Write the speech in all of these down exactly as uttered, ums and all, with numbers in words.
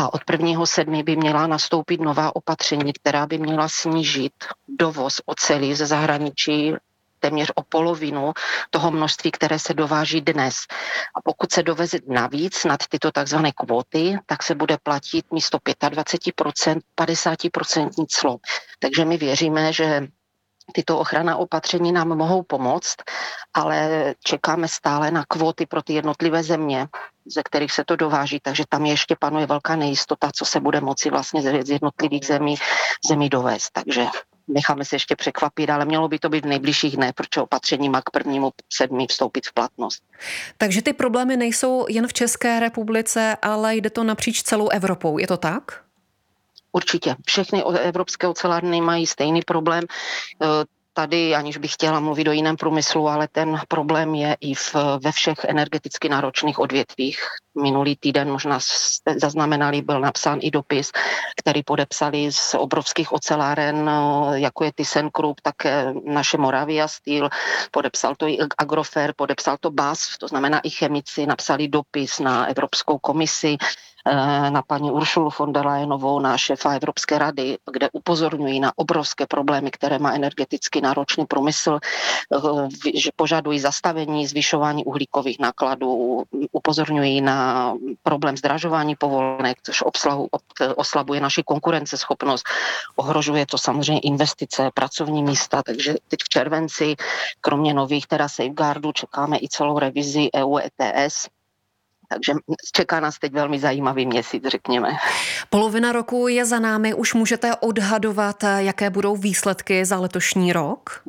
A od prvního sedmého by měla nastoupit nová opatření, která by měla snížit dovoz oceli ze zahraničí téměř o polovinu toho množství, které se dováží dnes. A pokud se doveze navíc nad tyto takzvané kvóty, tak se bude platit místo dvacet pět procent padesát procent clo. Takže my věříme, že tyto ochranná opatření nám mohou pomoct, ale čekáme stále na kvóty pro ty jednotlivé země, ze kterých se to dováží, takže tam ještě panuje velká nejistota, co se bude moci vlastně z jednotlivých zemí, zemí dovést. Takže necháme se ještě překvapit, ale mělo by to být v nejbližších dnech, protože opatření má k prvnímu sedmi vstoupit v platnost. Takže ty problémy nejsou jen v České republice, ale jde to napříč celou Evropou, je to tak? Určitě. Všechny evropské ocelárny mají stejný problém. Tady, aniž bych chtěla mluvit o jiném průmyslu, ale ten problém je i v, ve všech energeticky náročných odvětvích. Minulý týden možná jste zaznamenali, byl napsán i dopis, který podepsali z obrovských oceláren, jako je ThyssenKrupp, tak naše Moravia Steel, podepsal to i Agrofer, podepsal to B A S F, to znamená i chemici, napsali dopis na Evropskou komisi, na paní Ursulu von der Leyenovou, na šéfa Evropské rady, kde upozorňují na obrovské problémy, které má energeticky náročný průmysl, že požadují zastavení, zvyšování uhlíkových nákladů, upozorňují na problém zdražování povolenek, což obslahu, oslabuje naši konkurenceschopnost, ohrožuje to samozřejmě investice, pracovní místa, takže teď v červenci, kromě nových teda safeguardů, čekáme i celou revizi E U E T S. Takže čeká nás teď velmi zajímavý měsíc, řekněme. Polovina roku je za námi. Už můžete odhadovat, jaké budou výsledky za letošní rok?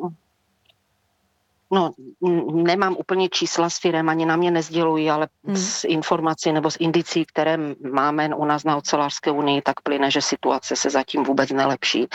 No, nemám úplně čísla s firem, ani na mě nezdělují, ale hmm. z informací nebo z indicí, které máme u nás na Ocelářské unii, tak plyne, že situace se zatím vůbec nelepší.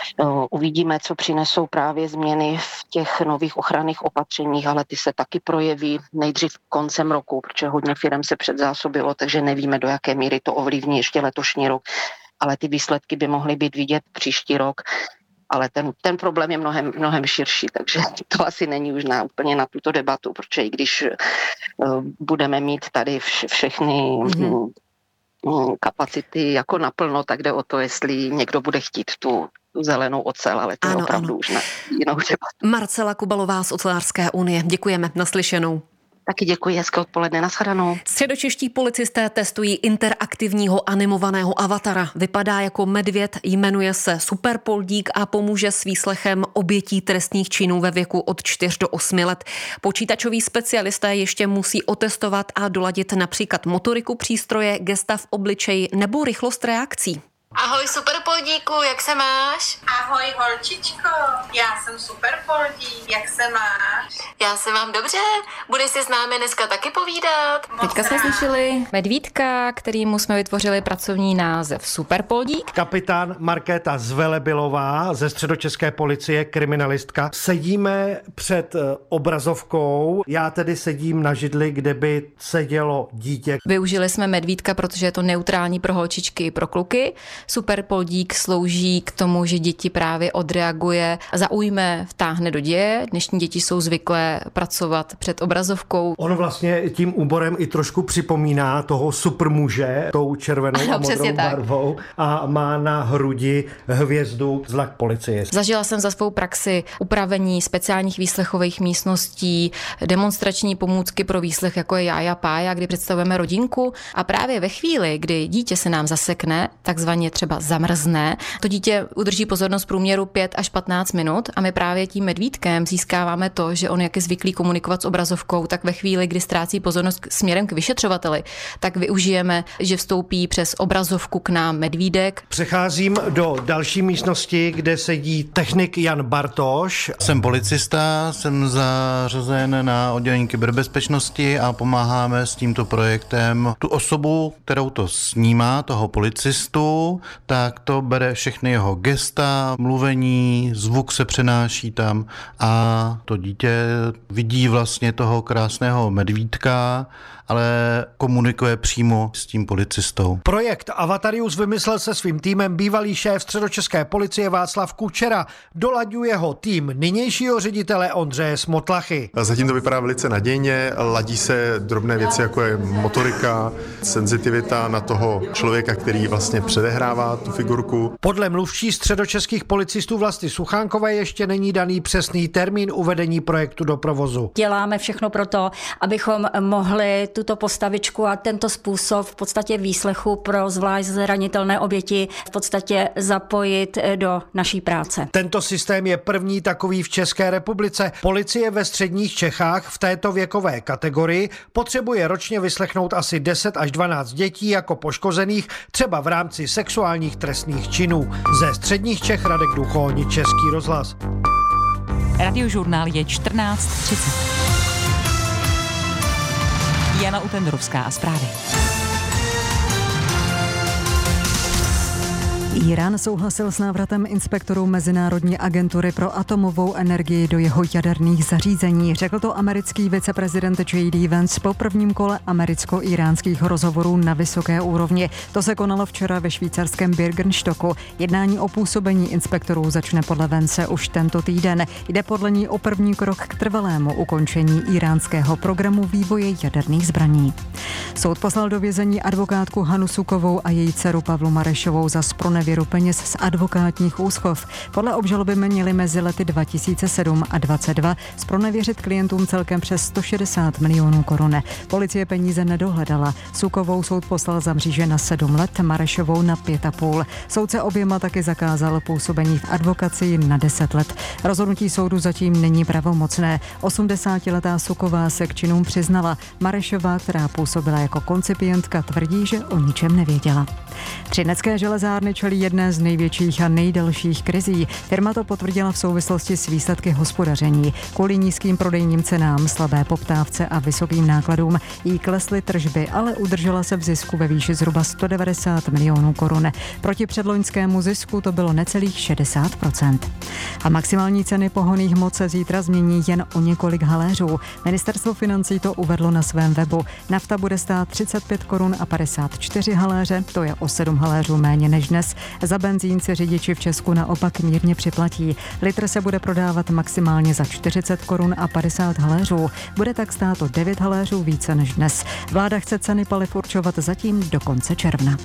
Uvidíme, co přinesou právě změny v těch nových ochranných opatřeních, ale ty se taky projeví nejdřív koncem roku, protože hodně firem se předzásobilo, takže nevíme, do jaké míry to ovlivní ještě letošní rok, ale ty výsledky by mohly být vidět příští rok. Ale ten, ten problém je mnohem, mnohem širší, takže to asi není už na, úplně na tuto debatu, protože i když uh, budeme mít tady vš, všechny mm-hmm. um, kapacity jako naplno, tak jde o to, jestli někdo bude chtít tu, tu zelenou ocel, ale to ano, je opravdu ano. už na jinou debatu. Marcela Kubalová z Ocelářské unie, děkujeme, naslyšenou. Taky děkuji, hezké odpoledne, nashledanou. Středočeští policisté testují interaktivního animovaného avatara. Vypadá jako medvěd, jmenuje se Superpoldík a pomůže s výslechem obětí trestných činů ve věku od čtyř do osmi let. Počítačoví specialisté ještě musí otestovat a doladit například motoriku přístroje, gesta v obličeji nebo rychlost reakcí. Ahoj Superpoldíku, jak se máš? Ahoj holčičko, já jsem Superpoldík, jak se máš? Já se mám dobře, budeš si s námi dneska taky povídat? Teďka jsme slyšeli medvídka, kterýmu jsme vytvořili pracovní název Superpoldík. Kapitán Markéta Zvelebilová ze středočeské policie, kriminalistka. Sedíme před obrazovkou, já tedy sedím na židli, kde by sedělo dítě. Využili jsme medvídka, protože je to neutrální pro holčičky i pro kluky. Superpoldík slouží k tomu, že děti právě odreaguje, zaujme, vtáhne do děje. Dnešní děti jsou zvyklé pracovat před obrazovkou. On vlastně tím úborem i trošku připomíná toho supermuže, tou červenou ano, a modrou barvou a má na hrudi hvězdu znak policie. Zažila jsem za svou praxi upravení speciálních výslechových místností, demonstrační pomůcky pro výslech, jako je Jája Pája, kdy představujeme rodinku a právě ve chvíli, kdy dítě se nám zasekne, takzvaně třeba zamrzne, to dítě udrží pozornost v průměru pět až patnáct minut a my právě tím medvídkem získáváme to, že on jak je zvyklý komunikovat s obrazovkou, tak ve chvíli, kdy ztrácí pozornost směrem k vyšetřovateli, tak využijeme, že vstoupí přes obrazovku k nám medvídek. Přecházím do další místnosti, kde sedí technik Jan Bartoš. Jsem policista, jsem zařazen na oddělení kyberbezpečnosti a pomáháme s tímto projektem tu osobu, kterou to snímá, toho policistu, tak to bere všechny jeho gesta, mluvení, zvuk se přenáší tam a to dítě vidí vlastně toho krásného medvídka ale komunikuje přímo s tím policistou. Projekt Avatarius vymyslel se svým týmem bývalý šéf středočeské policie Václav Kučera. Dolaďuje ho tým nynějšího ředitele Ondřeje Smotlachy. Zatím to vypadá velice nadějně, ladí se drobné věci, jako je motorika, senzitivita na toho člověka, který vlastně předehrává tu figurku. Podle mluvčí středočeských policistů Vlasty Suchánkové ještě není daný přesný termín uvedení projektu do provozu. Děláme všechno pro to, abychom mohli tuto postavičku a tento způsob v podstatě výslechu pro zvlášť zranitelné oběti v podstatě zapojit do naší práce. Tento systém je první takový v České republice. Policie ve středních Čechách v této věkové kategorii potřebuje ročně vyslechnout asi deset až dvanáct dětí jako poškozených, třeba v rámci sexuálních trestných činů. Ze středních Čech Radek Duchoň, Český rozhlas. Radiožurnál je čtrnáct třicet. Jana Utendrovská a zprávy. Írán souhlasil s návratem inspektorů Mezinárodní agentury pro atomovou energii do jeho jaderných zařízení. Řekl to americký viceprezident J D Vance po prvním kole americko-iránských rozhovorů na vysoké úrovni. To se konalo včera ve švýcarském Birkenstocku. Jednání o působení inspektorů začne podle Vance už tento týden. Jde podle ní o první krok k trvalému ukončení íránského programu vývoje jaderných zbraní. Soud poslal do vězení advokátku Hanu Sukovou a její dceru Pavlu Marešovou za zpronevěru peněz z advokátních úschov. Podle obžaloby měli mezi lety dva tisíce sedm a dvacet dva zpronevěřit klientům celkem přes sto šedesát milionů korun. Policie peníze nedohledala. Sukovou soud poslal za mříže na sedm let, Marešovou na pět a půl. Soudce oběma taky zakázal působení v advokacii na deset let. Rozhodnutí soudu zatím není pravomocné. osmdesátiletá Suková se k činům přiznala. Marešová, která působila jako koncipientka, tvrdí, že o ničem nevěděla. Třinecké železárny čelí jedné z největších a nejdelších krizí. Firma to potvrdila v souvislosti s výsledky hospodaření. Kvůli nízkým prodejním cenám, slabé poptávce a vysokým nákladům jí klesly tržby, ale udržela se v zisku ve výši zhruba sto devadesát milionů korun. Proti předloňskému zisku to bylo necelých šedesát procent. A maximální ceny pohonných hmot se zítra změní jen o několik haléřů. Ministerstvo financí to uvedlo na svém webu. Nafta bude stát třicet pět korun a padesát čtyři haléře, to je o sedm haléřů méně než dnes. Za benzín si řidiči v Česku naopak mírně připlatí. Litr se bude prodávat maximálně za čtyřicet korun a padesát haléřů. Bude tak stát o devět haléřů více než dnes. Vláda chce ceny paliv určovat zatím do konce června.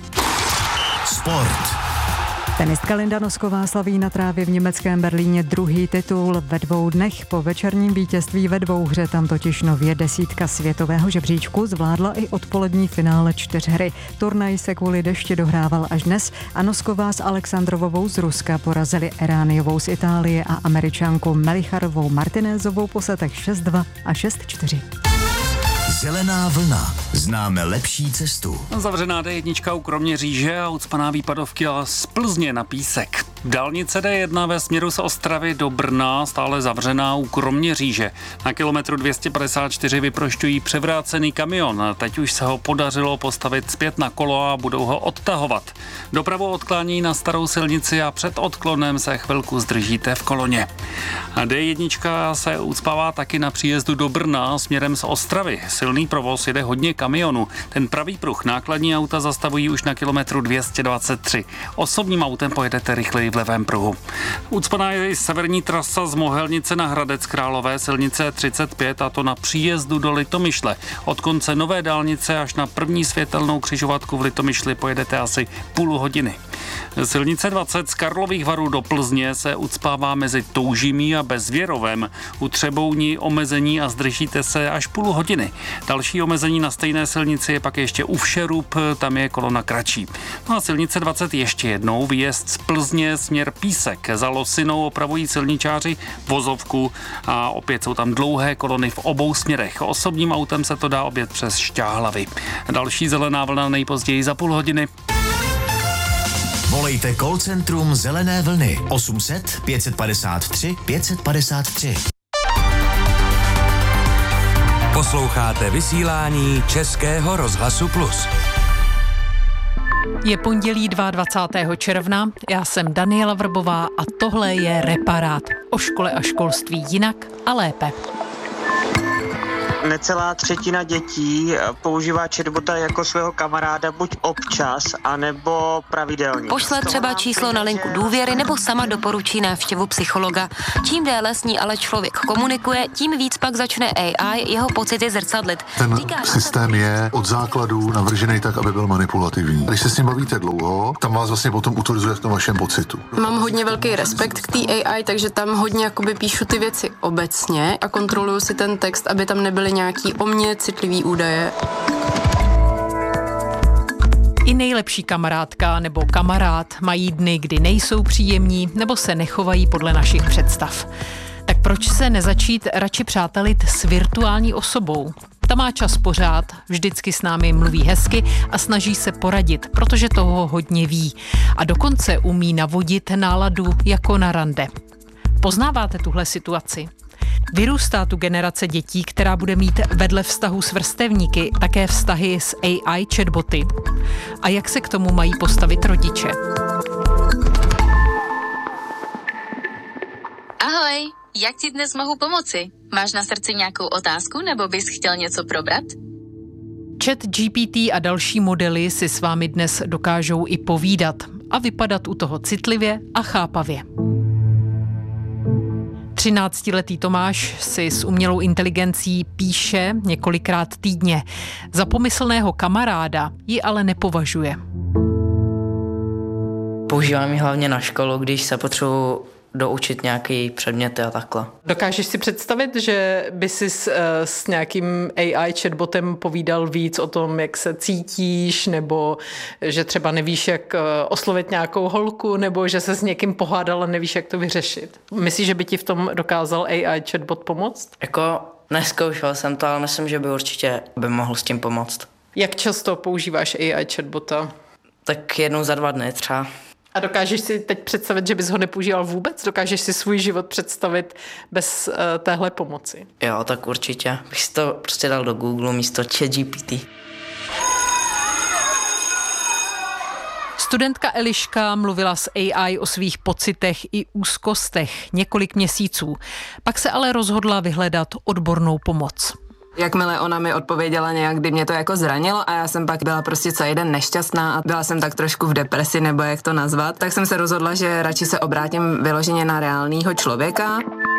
Sport. Tenistka Linda Nosková slaví na trávě v německém Berlíně druhý titul ve dvou dnech. Po večerním vítězství ve dvouhře tam totiž nově desítka světového žebříčku zvládla i odpolední finále čtyřhry. Turnaj se kvůli dešti dohrával až dnes a Nosková s Alexandrovou z Ruska porazili Erániovou z Itálie a Američanku Melicharovou Martinézovou po setech šest dva a šest čtyři. Zelená vlna. Známe lepší cestu. Zavřená dé jedna u Kroměříže a ucpaná výpadovky a z Plzně na Písek. Dálnice dé jedna ve směru z Ostravy do Brna stále zavřená u Kroměříže. Na kilometru dvě stě padesát čtyři vyprošťují převrácený kamion. Teď už se ho podařilo postavit zpět na kolo a budou ho odtahovat. Dopravu odklání na starou silnici a před odklonem se chvilku zdržíte v koloně. dé jedna se ucpává taky na příjezdu do Brna směrem z Ostravy. Silný provoz, jede hodně kamionů. Ten pravý pruh nákladní auta zastavují už na kilometru dvě stě dvacet tři. Osobním autem pojedete rychleji v levém pruhu. Ucpaná je i severní trasa z Mohelnice na Hradec Králové, silnice třicet pět, a to na příjezdu do Litomyšle. Od konce nové dálnice až na první světelnou křižovatku v Litomyšli pojedete asi půl hodiny. Silnice dvacet z Karlových Varů do Plzně se ucpává mezi Toužimí a Bezvěrovem. U Třebouni omezení a zdržíte se až půl hodiny. Další omezení na stejné silnici je pak ještě u Všerup, tam je kolona kratší. No a silnice dvacet ještě jednou, výjezd z Plzně směr Písek. Za Losinou opravují silničáři vozovku a opět jsou tam dlouhé kolony v obou směrech. Osobním autem se to dá objet přes Šťáhlavy. Další zelená vlna nejpozději za půl hodiny. Volejte call centrum Zelené vlny osm set pět padesát tři pět padesát tři. Posloucháte vysílání Českého rozhlasu Plus. Je pondělí dvacátého druhého června, já jsem Daniela Vrbová a tohle je Reparát. O škole a školství jinak a lépe. necelá třetina dětí používá chatbota jako svého kamaráda buď občas, anebo pravidelně. Pošle třeba číslo na linku důvěry nebo sama doporučí návštěvu psychologa. Čím déle s ní ale člověk komunikuje, tím víc pak začne A I jeho pocity zrcadlit. Ten systém je od základů navržený tak, aby byl manipulativní. Když se s ním bavíte dlouho, tam vás vlastně potom utvrzuje v tom vašem pocitu. Mám hodně velký respekt k té A I, takže tam hodně jakoby píšu ty věci obecně a kontroluju si ten text, aby tam nebyly nějaký o mně citlivý údaje. I nejlepší kamarádka nebo kamarád mají dny, kdy nejsou příjemní nebo se nechovají podle našich představ. Tak proč se nezačít radši přátelit s virtuální osobou? Ta má čas pořád, vždycky s námi mluví hezky a snaží se poradit, protože toho hodně ví. A dokonce umí navodit náladu jako na rande. Poznáváte tuhle situaci? Vyrůstá tu generace dětí, která bude mít vedle vztahu s vrstevníky také vztahy s A I chatboty. A jak se k tomu mají postavit rodiče? Ahoj, jak ti dnes mohu pomoci? Máš na srdci nějakou otázku nebo bys chtěl něco probrat? Chat G P T a další modely si s vámi dnes dokážou i povídat a vypadat u toho citlivě a chápavě. třináctiletý Tomáš si s umělou inteligencí píše několikrát týdně. Za pomyslného kamaráda ji ale nepovažuje. Používám ji hlavně na školu, když se potřebuji doučit nějaký předměty a takhle. Dokážeš si představit, že by si s, s nějakým A I chatbotem povídal víc o tom, jak se cítíš, nebo že třeba nevíš, jak oslovit nějakou holku, nebo že se s někým pohádal a nevíš, jak to vyřešit? Myslíš, že by ti v tom dokázal A I chatbot pomoct? Jako neskoušel jsem to, ale myslím, že by určitě by mohl s tím pomoct. Jak často používáš A I chatbota? Tak jednou za dva dny třeba. A dokážeš si teď představit, že bys ho nepoužíval vůbec? Dokážeš si svůj život představit bez uh, téhle pomoci? Jo, tak určitě. Bych si to prostě dal do Google místo ChatGPT. Studentka Eliška mluvila s A I o svých pocitech i úzkostech několik měsíců. Pak se ale rozhodla vyhledat odbornou pomoc. Jakmile ona mi odpověděla nějak, kdy mě to jako zranilo a já jsem pak byla prostě celý den nešťastná a byla jsem tak trošku v depresi, nebo jak to nazvat, tak jsem se rozhodla, že radši se obrátím vyloženě na reálného člověka.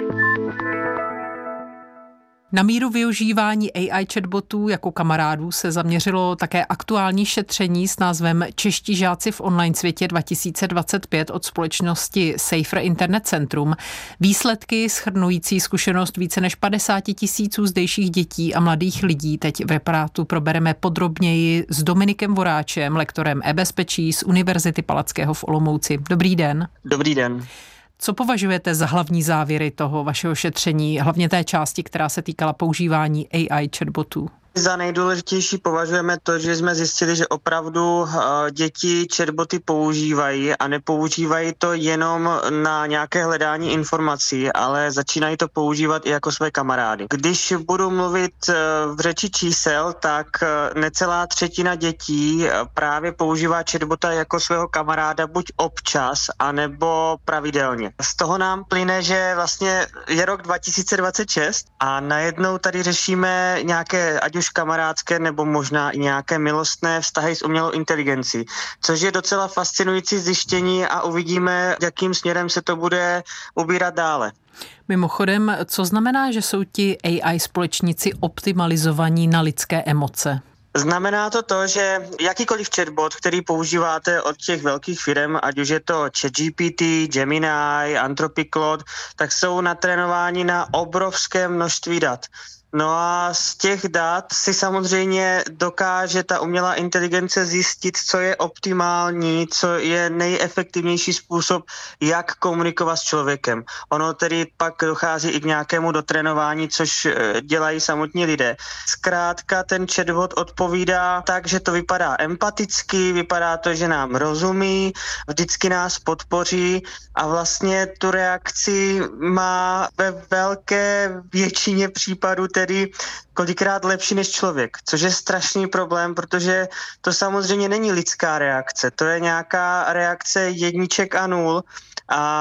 Na míru využívání A I chatbotů jako kamarádů se zaměřilo také aktuální šetření s názvem Čeští žáci v online světě dva tisíce dvacet pět od společnosti Safer Internet Centrum. Výsledky shrnující zkušenost více než padesát tisíců zdejších dětí a mladých lidí teď v reparátu probereme podrobněji s Dominikem Voráčem, lektorem e-bezpečí z Univerzity Palackého v Olomouci. Dobrý den. Dobrý den. Co považujete za hlavní závěry toho vašeho šetření, hlavně té části, která se týkala používání A I chatbotů? Za nejdůležitější považujeme to, že jsme zjistili, že opravdu děti chatboty používají a nepoužívají to jenom na nějaké hledání informací, ale začínají to používat i jako své kamarády. Když budu mluvit v řeči čísel, tak necelá třetina dětí právě používá chatbota jako svého kamaráda buď občas, anebo pravidelně. Z toho nám plyne, že vlastně je rok dva tisíce dvacet šest a najednou tady řešíme nějaké, ať už kamarádské nebo možná i nějaké milostné vztahy s umělou inteligencí, což je docela fascinující zjištění a uvidíme, jakým směrem se to bude ubírat dále. Mimochodem, co znamená, že jsou ti A I společníci optimalizovaní na lidské emoce? Znamená to to, že jakýkoliv chatbot, který používáte od těch velkých firm, ať už je to ChatGPT, Gemini, Anthropic Claude, tak jsou natrénováni na obrovské množství dat. No a z těch dat si samozřejmě dokáže ta umělá inteligence zjistit, co je optimální, co je nejefektivnější způsob, jak komunikovat s člověkem. Ono tedy pak dochází i k nějakému dotrénování, což dělají samotní lidé. Zkrátka ten chatbot odpovídá tak, že to vypadá empaticky, vypadá to, že nám rozumí, vždycky nás podpoří a vlastně tu reakci má ve velké většině případů tedy kolikrát lepší než člověk, což je strašný problém, protože to samozřejmě není lidská reakce, to je nějaká reakce jedniček a nul a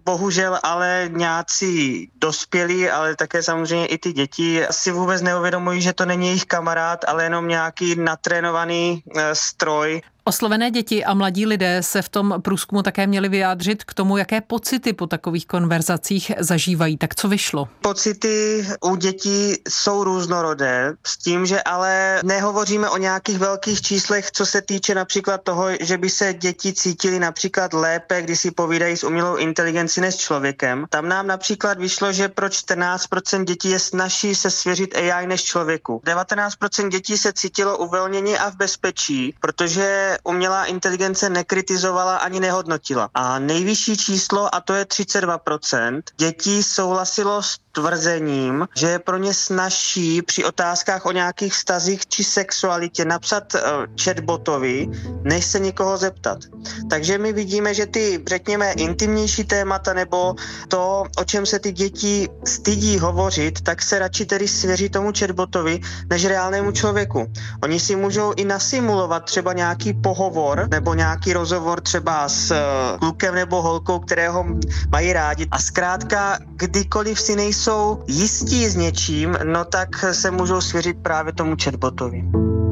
bohužel ale nějací dospělí, ale také samozřejmě i ty děti si vůbec neuvědomují, že to není jejich kamarád, ale jenom nějaký natrénovaný e, stroj. Oslovené děti a mladí lidé se v tom průzkumu také měli vyjádřit k tomu, jaké pocity po takových konverzacích zažívají. Tak co vyšlo? Pocity u dětí jsou různorodé, s tím, že ale nehovoříme o nějakých velkých číslech, co se týče například toho, že by se děti cítili například lépe, když si povídají s umělou inteligencí než člověkem. Tam nám například vyšlo, že pro čtrnáct procent dětí je snazší se svěřit A I než člověku. devatenáct procent dětí se cítilo uvolnění a v bezpečí, protože umělá inteligence nekritizovala ani nehodnotila. A nejvyšší číslo, a to je třicet dva procent, dětí souhlasilo s tvrzením, že je pro ně snazší při otázkách o nějakých vztazích či sexualitě napsat uh, chatbotovi, než se někoho zeptat. Takže my vidíme, že ty, řekněme, intimnější témata nebo to, o čem se ty děti stydí hovořit, tak se radši tedy svěří tomu chatbotovi, než reálnému člověku. Oni si můžou i nasimulovat třeba nějaký pohovor nebo nějaký rozhovor třeba s uh, klukem nebo holkou, kterého mají rádi. A zkrátka, kdykoliv si nejsou jsou jistí s něčím, no tak se můžou svěřit právě tomu chatbotovi.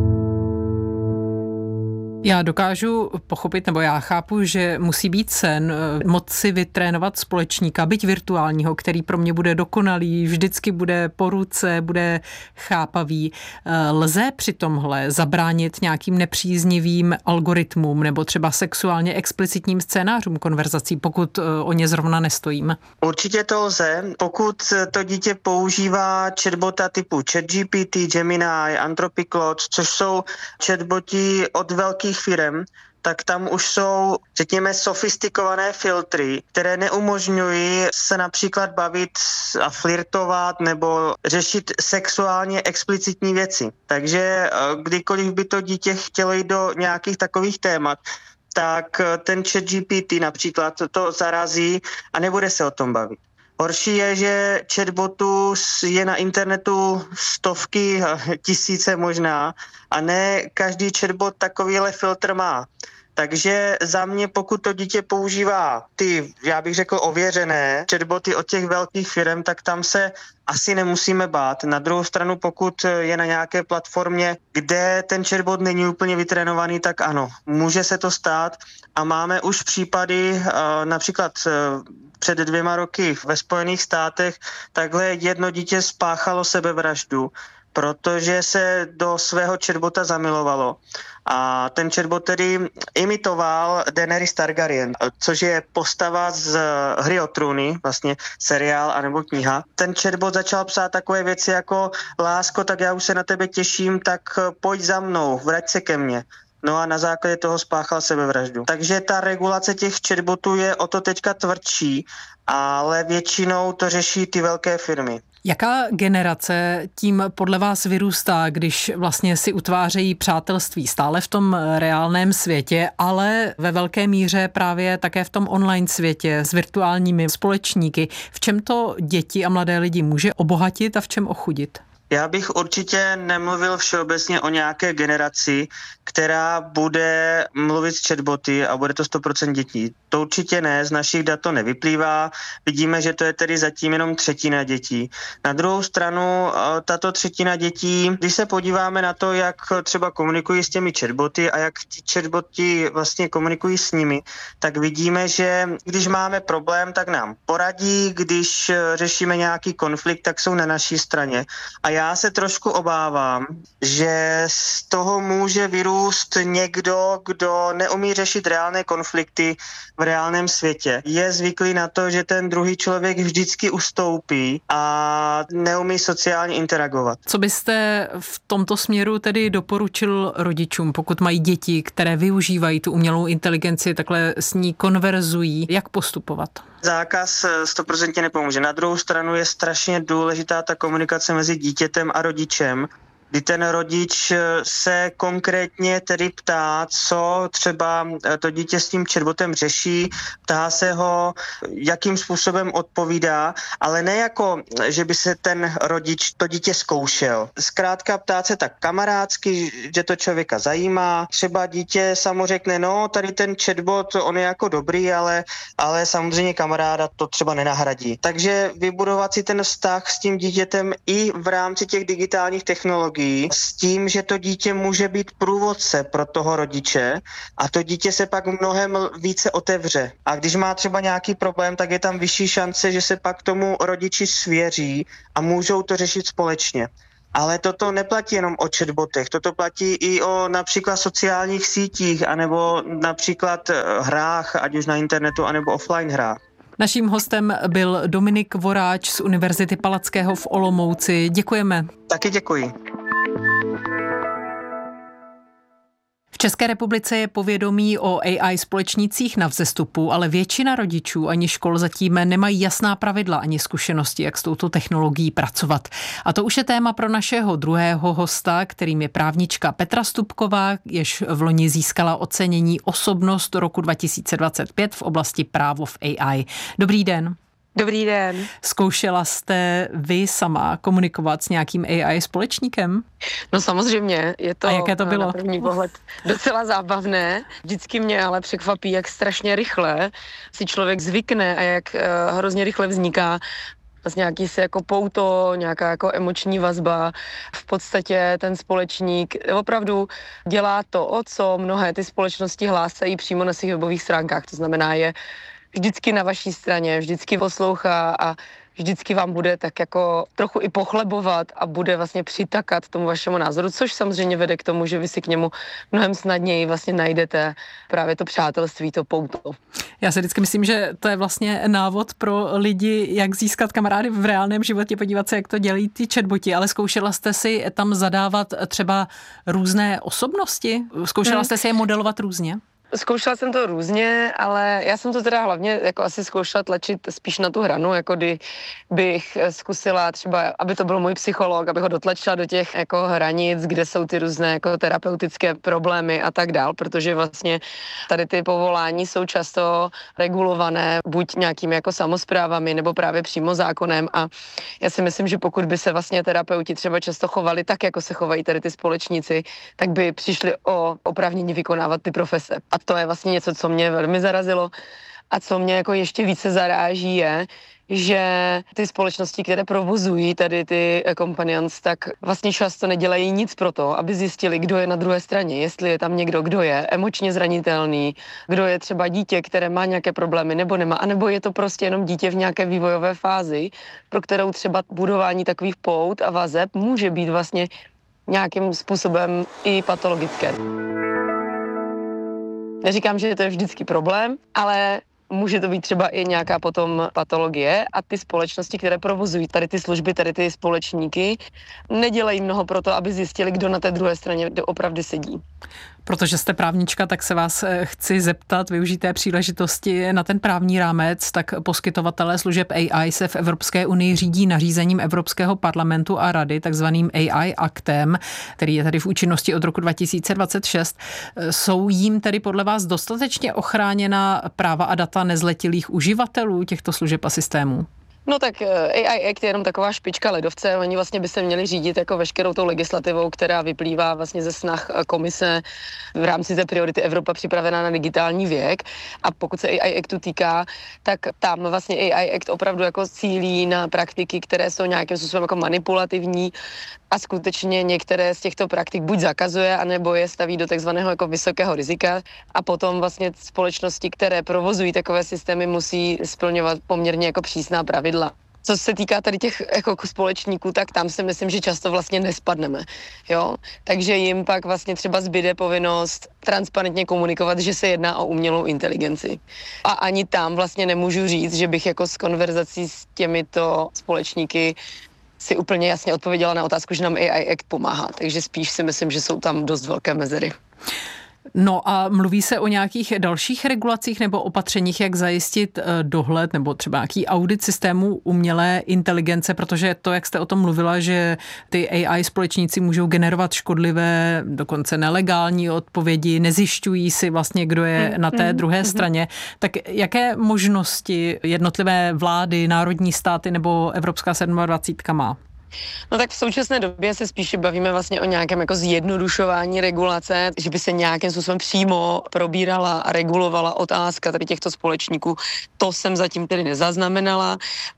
Já dokážu pochopit, nebo já chápu, že musí být sen moci vytrénovat společníka, byť virtuálního, který pro mě bude dokonalý, vždycky bude po ruce, bude chápavý. Lze při tomhle zabránit nějakým nepříznivým algoritmům nebo třeba sexuálně explicitním scénářům konverzací, pokud o ně zrovna nestojím? Určitě to lze. Pokud to dítě používá chatbota typu ChatGPT, Gemini, Anthropic, což jsou chatboti od velkých firem, tak tam už jsou, řekněme, sofistikované filtry, které neumožňují se například bavit a flirtovat nebo řešit sexuálně explicitní věci. Takže kdykoliv by to dítě chtělo jít do nějakých takových témat, tak ten ChatGPT například to zarazí a nebude se o tom bavit. Horší je, že chatbotů je na internetu stovky, tisíce možná a ne každý chatbot takovýhle filtr má. Takže za mě, pokud to dítě používá ty, já bych řekl, ověřené chatboty od těch velkých firm, tak tam se asi nemusíme bát. Na druhou stranu, pokud je na nějaké platformě, kde ten chatbot není úplně vytrénovaný, tak ano, může se to stát a máme už případy, například před dvěma roky ve Spojených státech, takhle jedno dítě spáchalo sebevraždu, protože se do svého chatbota zamilovalo. A ten chatbot tedy imitoval Daenerys Targaryen, což je postava z Hry o trůny, vlastně seriál anebo kniha. Ten chatbot začal psát takové věci jako lásko, tak já už se na tebe těším, tak pojď za mnou, vrať se ke mně. No a na základě toho spáchal sebevraždu. Takže ta regulace těch chatbotů je o to teďka tvrdší, ale většinou to řeší ty velké firmy. Jaká generace tím podle vás vyrůstá, když vlastně si utvářejí přátelství stále v tom reálném světě, ale ve velké míře právě také v tom online světě s virtuálními společníky? V čem to děti a mladé lidi může obohatit a v čem ochudit? Já bych určitě nemluvil všeobecně o nějaké generaci, která bude mluvit s chatboty a bude to sto procent dětí. To určitě ne, z našich dat to nevyplývá. Vidíme, že to je tedy zatím jenom třetina dětí. Na druhou stranu, tato třetina dětí, když se podíváme na to, jak třeba komunikují s těmi chatboty a jak ti chatboty vlastně komunikují s nimi, tak vidíme, že když máme problém, tak nám poradí, když řešíme nějaký konflikt, tak jsou na naší straně. A já Já se trošku obávám, že z toho může vyrůst někdo, kdo neumí řešit reálné konflikty v reálném světě. Je zvyklý na to, že ten druhý člověk vždycky ustoupí a neumí sociálně interagovat. Co byste v tomto směru tedy doporučil rodičům, pokud mají děti, které využívají tu umělou inteligenci, takhle s ní konverzují, jak postupovat? Zákaz sto procent nepomůže. Na druhou stranu je strašně důležitá ta komunikace mezi dítětem a rodičem kdy ten rodič se konkrétně tedy ptá, co třeba to dítě s tím chatbotem řeší, ptá se ho, jakým způsobem odpovídá, ale ne jako, že by se ten rodič to dítě zkoušel. Zkrátka ptát se tak kamarádsky, že to člověka zajímá. Třeba dítě samo řekne, no tady ten chatbot, on je jako dobrý, ale, ale samozřejmě kamaráda to třeba nenahradí. Takže vybudovat si ten vztah s tím dítětem i v rámci těch digitálních technologií s tím, že to dítě může být průvodce pro toho rodiče a to dítě se pak mnohem více otevře. A když má třeba nějaký problém, tak je tam vyšší šance, že se pak tomu rodiči svěří a můžou to řešit společně. Ale toto neplatí jenom o chatbotech, toto platí i o například sociálních sítích, anebo například hrách, ať už na internetu, anebo offline hrách. Naším hostem byl Dominik Voráč z Univerzity Palackého v Olomouci. Děkujeme. Taky děkuji. V České republice je povědomí o A I společnících na vzestupu, ale většina rodičů ani škol zatím nemají jasná pravidla ani zkušenosti, jak s touto technologií pracovat. A to už je téma pro našeho druhého hosta, kterým je právnička Petra Stupková, jež v loni získala ocenění Osobnost roku dva tisíce dvacet pět v oblasti právo v A I. Dobrý den. Dobrý den. Zkoušela jste vy sama komunikovat s nějakým A I společníkem? No samozřejmě, je to, A jaké to bylo? Na první pohled docela zábavné. Vždycky mě ale překvapí, jak strašně rychle si člověk zvykne a jak uh, hrozně rychle vzniká vlastně nějaký se jako pouto, nějaká jako emoční vazba. V podstatě ten společník opravdu dělá to, o co mnohé ty společnosti hlásají přímo na svých webových stránkách. To znamená, je vždycky na vaší straně, vždycky poslouchá a vždycky vám bude tak jako trochu i pochlebovat a bude vlastně přitakat tomu vašemu názoru, což samozřejmě vede k tomu, že vy si k němu mnohem snadněji vlastně najdete právě to přátelství, to pouto. Já si vždycky myslím, že to je vlastně návod pro lidi, jak získat kamarády v reálném životě, podívat se, jak to dělají ty chatboti, ale zkoušela jste si tam zadávat třeba různé osobnosti? Zkoušela hmm. jste si je modelovat různě? Zkoušela jsem to různě, ale já jsem to teda hlavně jako asi zkoušela tlačit spíš na tu hranu, jako kdy bych zkusila třeba, aby to byl můj psycholog, abych ho dotlačila do těch jako hranic, kde jsou ty různé jako terapeutické problémy a tak dál, protože vlastně tady ty povolání jsou často regulované buď nějakými jako samosprávami nebo právě přímo zákonem a já si myslím, že pokud by se vlastně terapeuti třeba často chovali tak, jako se chovají tady ty společníci, tak by přišli o oprávnění vykonávat ty profese. A to je vlastně něco, co mě velmi zarazilo a co mě jako ještě více zaráží je, že ty společnosti, které provozují tady ty companions, tak vlastně často nedělají nic pro to, aby zjistili, kdo je na druhé straně, jestli je tam někdo, kdo je emočně zranitelný, kdo je třeba dítě, které má nějaké problémy nebo nemá, anebo je to prostě jenom dítě v nějaké vývojové fázi, pro kterou třeba budování takových pout a vazeb může být vlastně nějakým způsobem i patologické. Neříkám, že to je vždycky problém, ale může to být třeba i nějaká potom patologie a ty společnosti, které provozují tady ty služby, tady ty společníky, nedělají mnoho pro to, aby zjistili, kdo na té druhé straně opravdu sedí. Protože jste právnička, tak se vás chci zeptat, využít té příležitosti na ten právní rámec, tak poskytovatelé služeb A I se v Evropské unii řídí nařízením Evropského parlamentu a rady, takzvaným A I aktem, který je tady v účinnosti od roku dva tisíce dvacet šest. Jsou jím tedy podle vás dostatečně ochráněna práva a data nezletilých uživatelů těchto služeb a systémů? No tak A I Act je jenom taková špička ledovce, oni vlastně by se měli řídit jako veškerou tou legislativou, která vyplývá vlastně ze snah komise v rámci té priority Evropa připravená na digitální věk a pokud se A I Actu týká, tak tam vlastně A I Act opravdu jako cílí na praktiky, které jsou nějakým způsobem jako manipulativní a skutečně některé z těchto praktik buď zakazuje, anebo je staví do takzvaného jako vysokého rizika a potom vlastně společnosti, které provozují takové systémy, musí splňovat poměrně jako přísná pravidla. Co se týká tady těch jako společníků, tak tam si myslím, že často vlastně nespadneme, jo. Takže jim pak vlastně třeba zbyde povinnost transparentně komunikovat, že se jedná o umělou inteligenci. A ani tam vlastně nemůžu říct, že bych jako s konverzací s těmito společníky si úplně jasně odpověděla na otázku, že nám A I Act pomáhá. Takže spíš si myslím, že jsou tam dost velké mezery. No a mluví se o nějakých dalších regulacích nebo opatřeních, jak zajistit dohled nebo třeba nějaký audit systému umělé inteligence, protože to, jak jste o tom mluvila, že ty A I společníci můžou generovat škodlivé, dokonce nelegální odpovědi, nezjišťují si vlastně, kdo je na té druhé straně. Tak jaké možnosti jednotlivé vlády, národní státy nebo Evropská sedmadvacítka má? No tak v současné době se spíše bavíme vlastně o nějakém jako zjednodušování regulace, že by se nějakým způsobem přímo probírala a regulovala otázka tady těchto společníků. To jsem zatím tedy nezaznamenala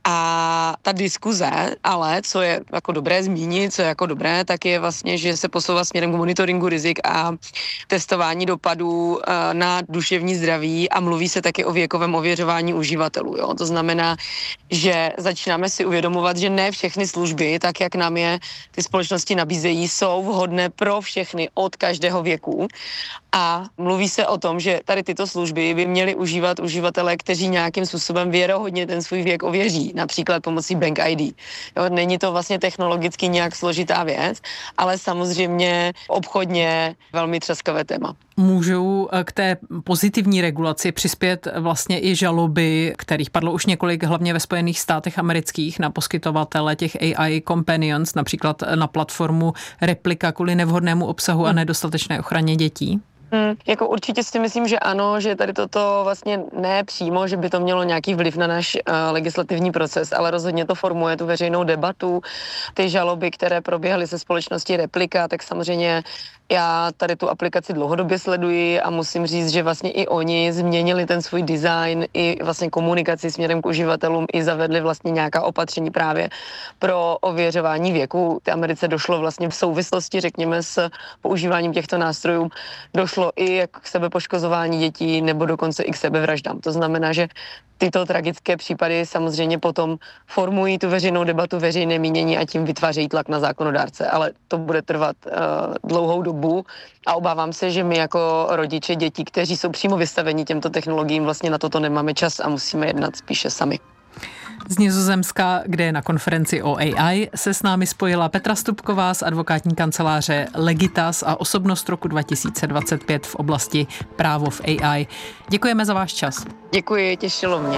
a ta diskuze, ale co je jako dobré zmínit, co je jako dobré, tak je vlastně, že se posouvá směrem k monitoringu rizik a testování dopadů na duševní zdraví a mluví se taky o věkovém ověřování uživatelů. Jo? To znamená, že začínáme si uvědomovat, že ne všechny služby, tak jak nám je ty společnosti nabízejí, jsou vhodné pro všechny od každého věku. A mluví se o tom, že tady tyto služby by měly užívat uživatelé, kteří nějakým způsobem věrohodně ten svůj věk ověří, například pomocí Bank I D. Jo, není to vlastně technologicky nějak složitá věc, ale samozřejmě obchodně velmi třaskavé téma. Můžou k té pozitivní regulaci přispět vlastně i žaloby, kterých padlo už několik, hlavně ve Spojených státech amerických, na poskytovatele těch A I companions, například na platformu Replika kvůli nevhodnému obsahu a nedostatečné ochraně dětí? Hmm, jako určitě si myslím, že ano, že tady toto vlastně ne přímo, že by to mělo nějaký vliv na náš uh, legislativní proces, ale rozhodně to formuje tu veřejnou debatu. Ty žaloby, které proběhly se společností Replika, tak samozřejmě já tady tu aplikaci dlouhodobě sleduji a musím říct, že vlastně i oni změnili ten svůj design i vlastně komunikaci směrem k uživatelům i zavedli vlastně nějaká opatření právě pro ověřování věku. V Americe došlo vlastně v souvislosti, řekněme, s používáním těchto nástrojů, došlo i k sebepoškozování dětí nebo dokonce i k sebevraždám. To znamená, že tyto tragické případy samozřejmě potom formují tu veřejnou debatu, veřejné mínění a tím vytvářejí tlak na zákonodárce, ale to bude trvat uh, dlouhou dobu a obávám se, že my jako rodiče dětí, kteří jsou přímo vystaveni těmto technologiím, vlastně na toto nemáme čas a musíme jednat spíše sami. Z Nizozemska, kde je na konferenci o A I, se s námi spojila Petra Stupková z advokátní kanceláře Legitas a osobnost roku dva tisíce dvacet pět v oblasti právo v A I. Děkujeme za váš čas. Děkuji, těšilo mě.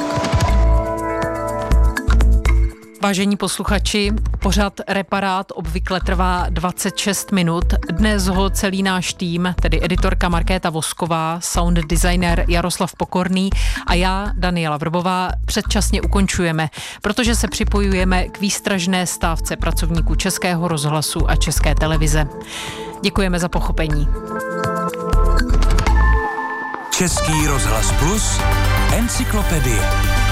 Vážení posluchači, pořad Reparát obvykle trvá dvacet šest minut. Dnes ho celý náš tým, tedy editorka Markéta Vosková, sound designer Jaroslav Pokorný a já, Daniela Vrbová, předčasně ukončujeme, protože se připojujeme k výstražné stávce pracovníků Českého rozhlasu a České televize. Děkujeme za pochopení. Český rozhlas Plus, encyklopedie.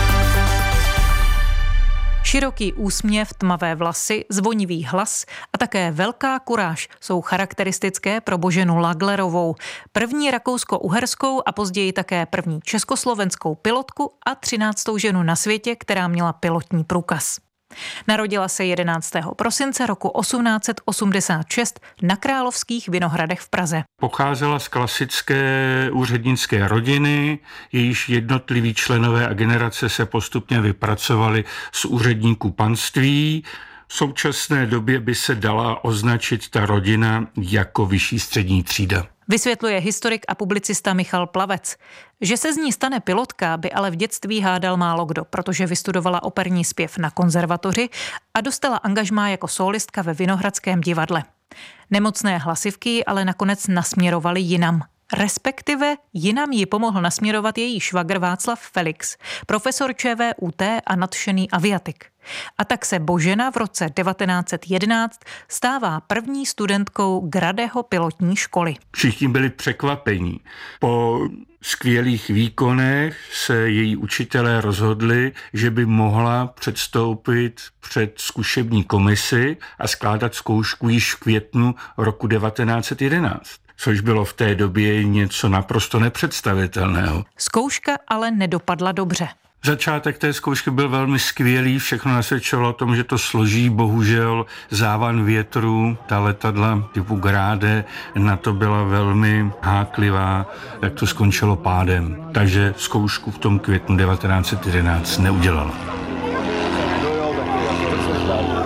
Široký úsměv, tmavé vlasy, zvonivý hlas a také velká kuráž jsou charakteristické pro Boženu Laglerovou, první rakousko-uherskou a později také první československou pilotku a třináctou ženu na světě, která měla pilotní průkaz. Narodila se jedenáctého prosince roku osmnáct set osmdesát šest na Královských Vinohradech v Praze. Pocházela z klasické úřednické rodiny, jejíž jednotliví členové a generace se postupně vypracovali z úředníků panství. V současné době by se dala označit ta rodina jako vyšší střední třída. Vysvětluje historik a publicista Michal Plavec. Že se z ní stane pilotka, by ale v dětství hádal málo kdo, protože vystudovala operní zpěv na konzervatoři a dostala angažmá jako sólistka ve Vinohradském divadle. Nemocné hlasivky ji ale nakonec nasměrovaly jinam. Respektive jinam ji pomohl nasměrovat její švagr Václav Felix, profesor ČVUT a nadšený aviatik. A tak se Božena v roce devatenáct set jedenáct stává první studentkou Gradeho pilotní školy. Všichni byli překvapení. Po skvělých výkonech se její učitelé rozhodli, že by mohla předstoupit před zkušební komisi a skládat zkoušku již v květnu roku devatenáct set jedenáct. Což bylo v té době něco naprosto nepředstavitelného. Zkouška ale nedopadla dobře. Začátek té zkoušky byl velmi skvělý, všechno nasvědčovalo o tom, že to složí, bohužel závan větru, ta letadla typu Grade na to byla velmi háklivá, tak to skončilo pádem. Takže zkoušku v tom květnu devatenáct set jedenáct neudělala.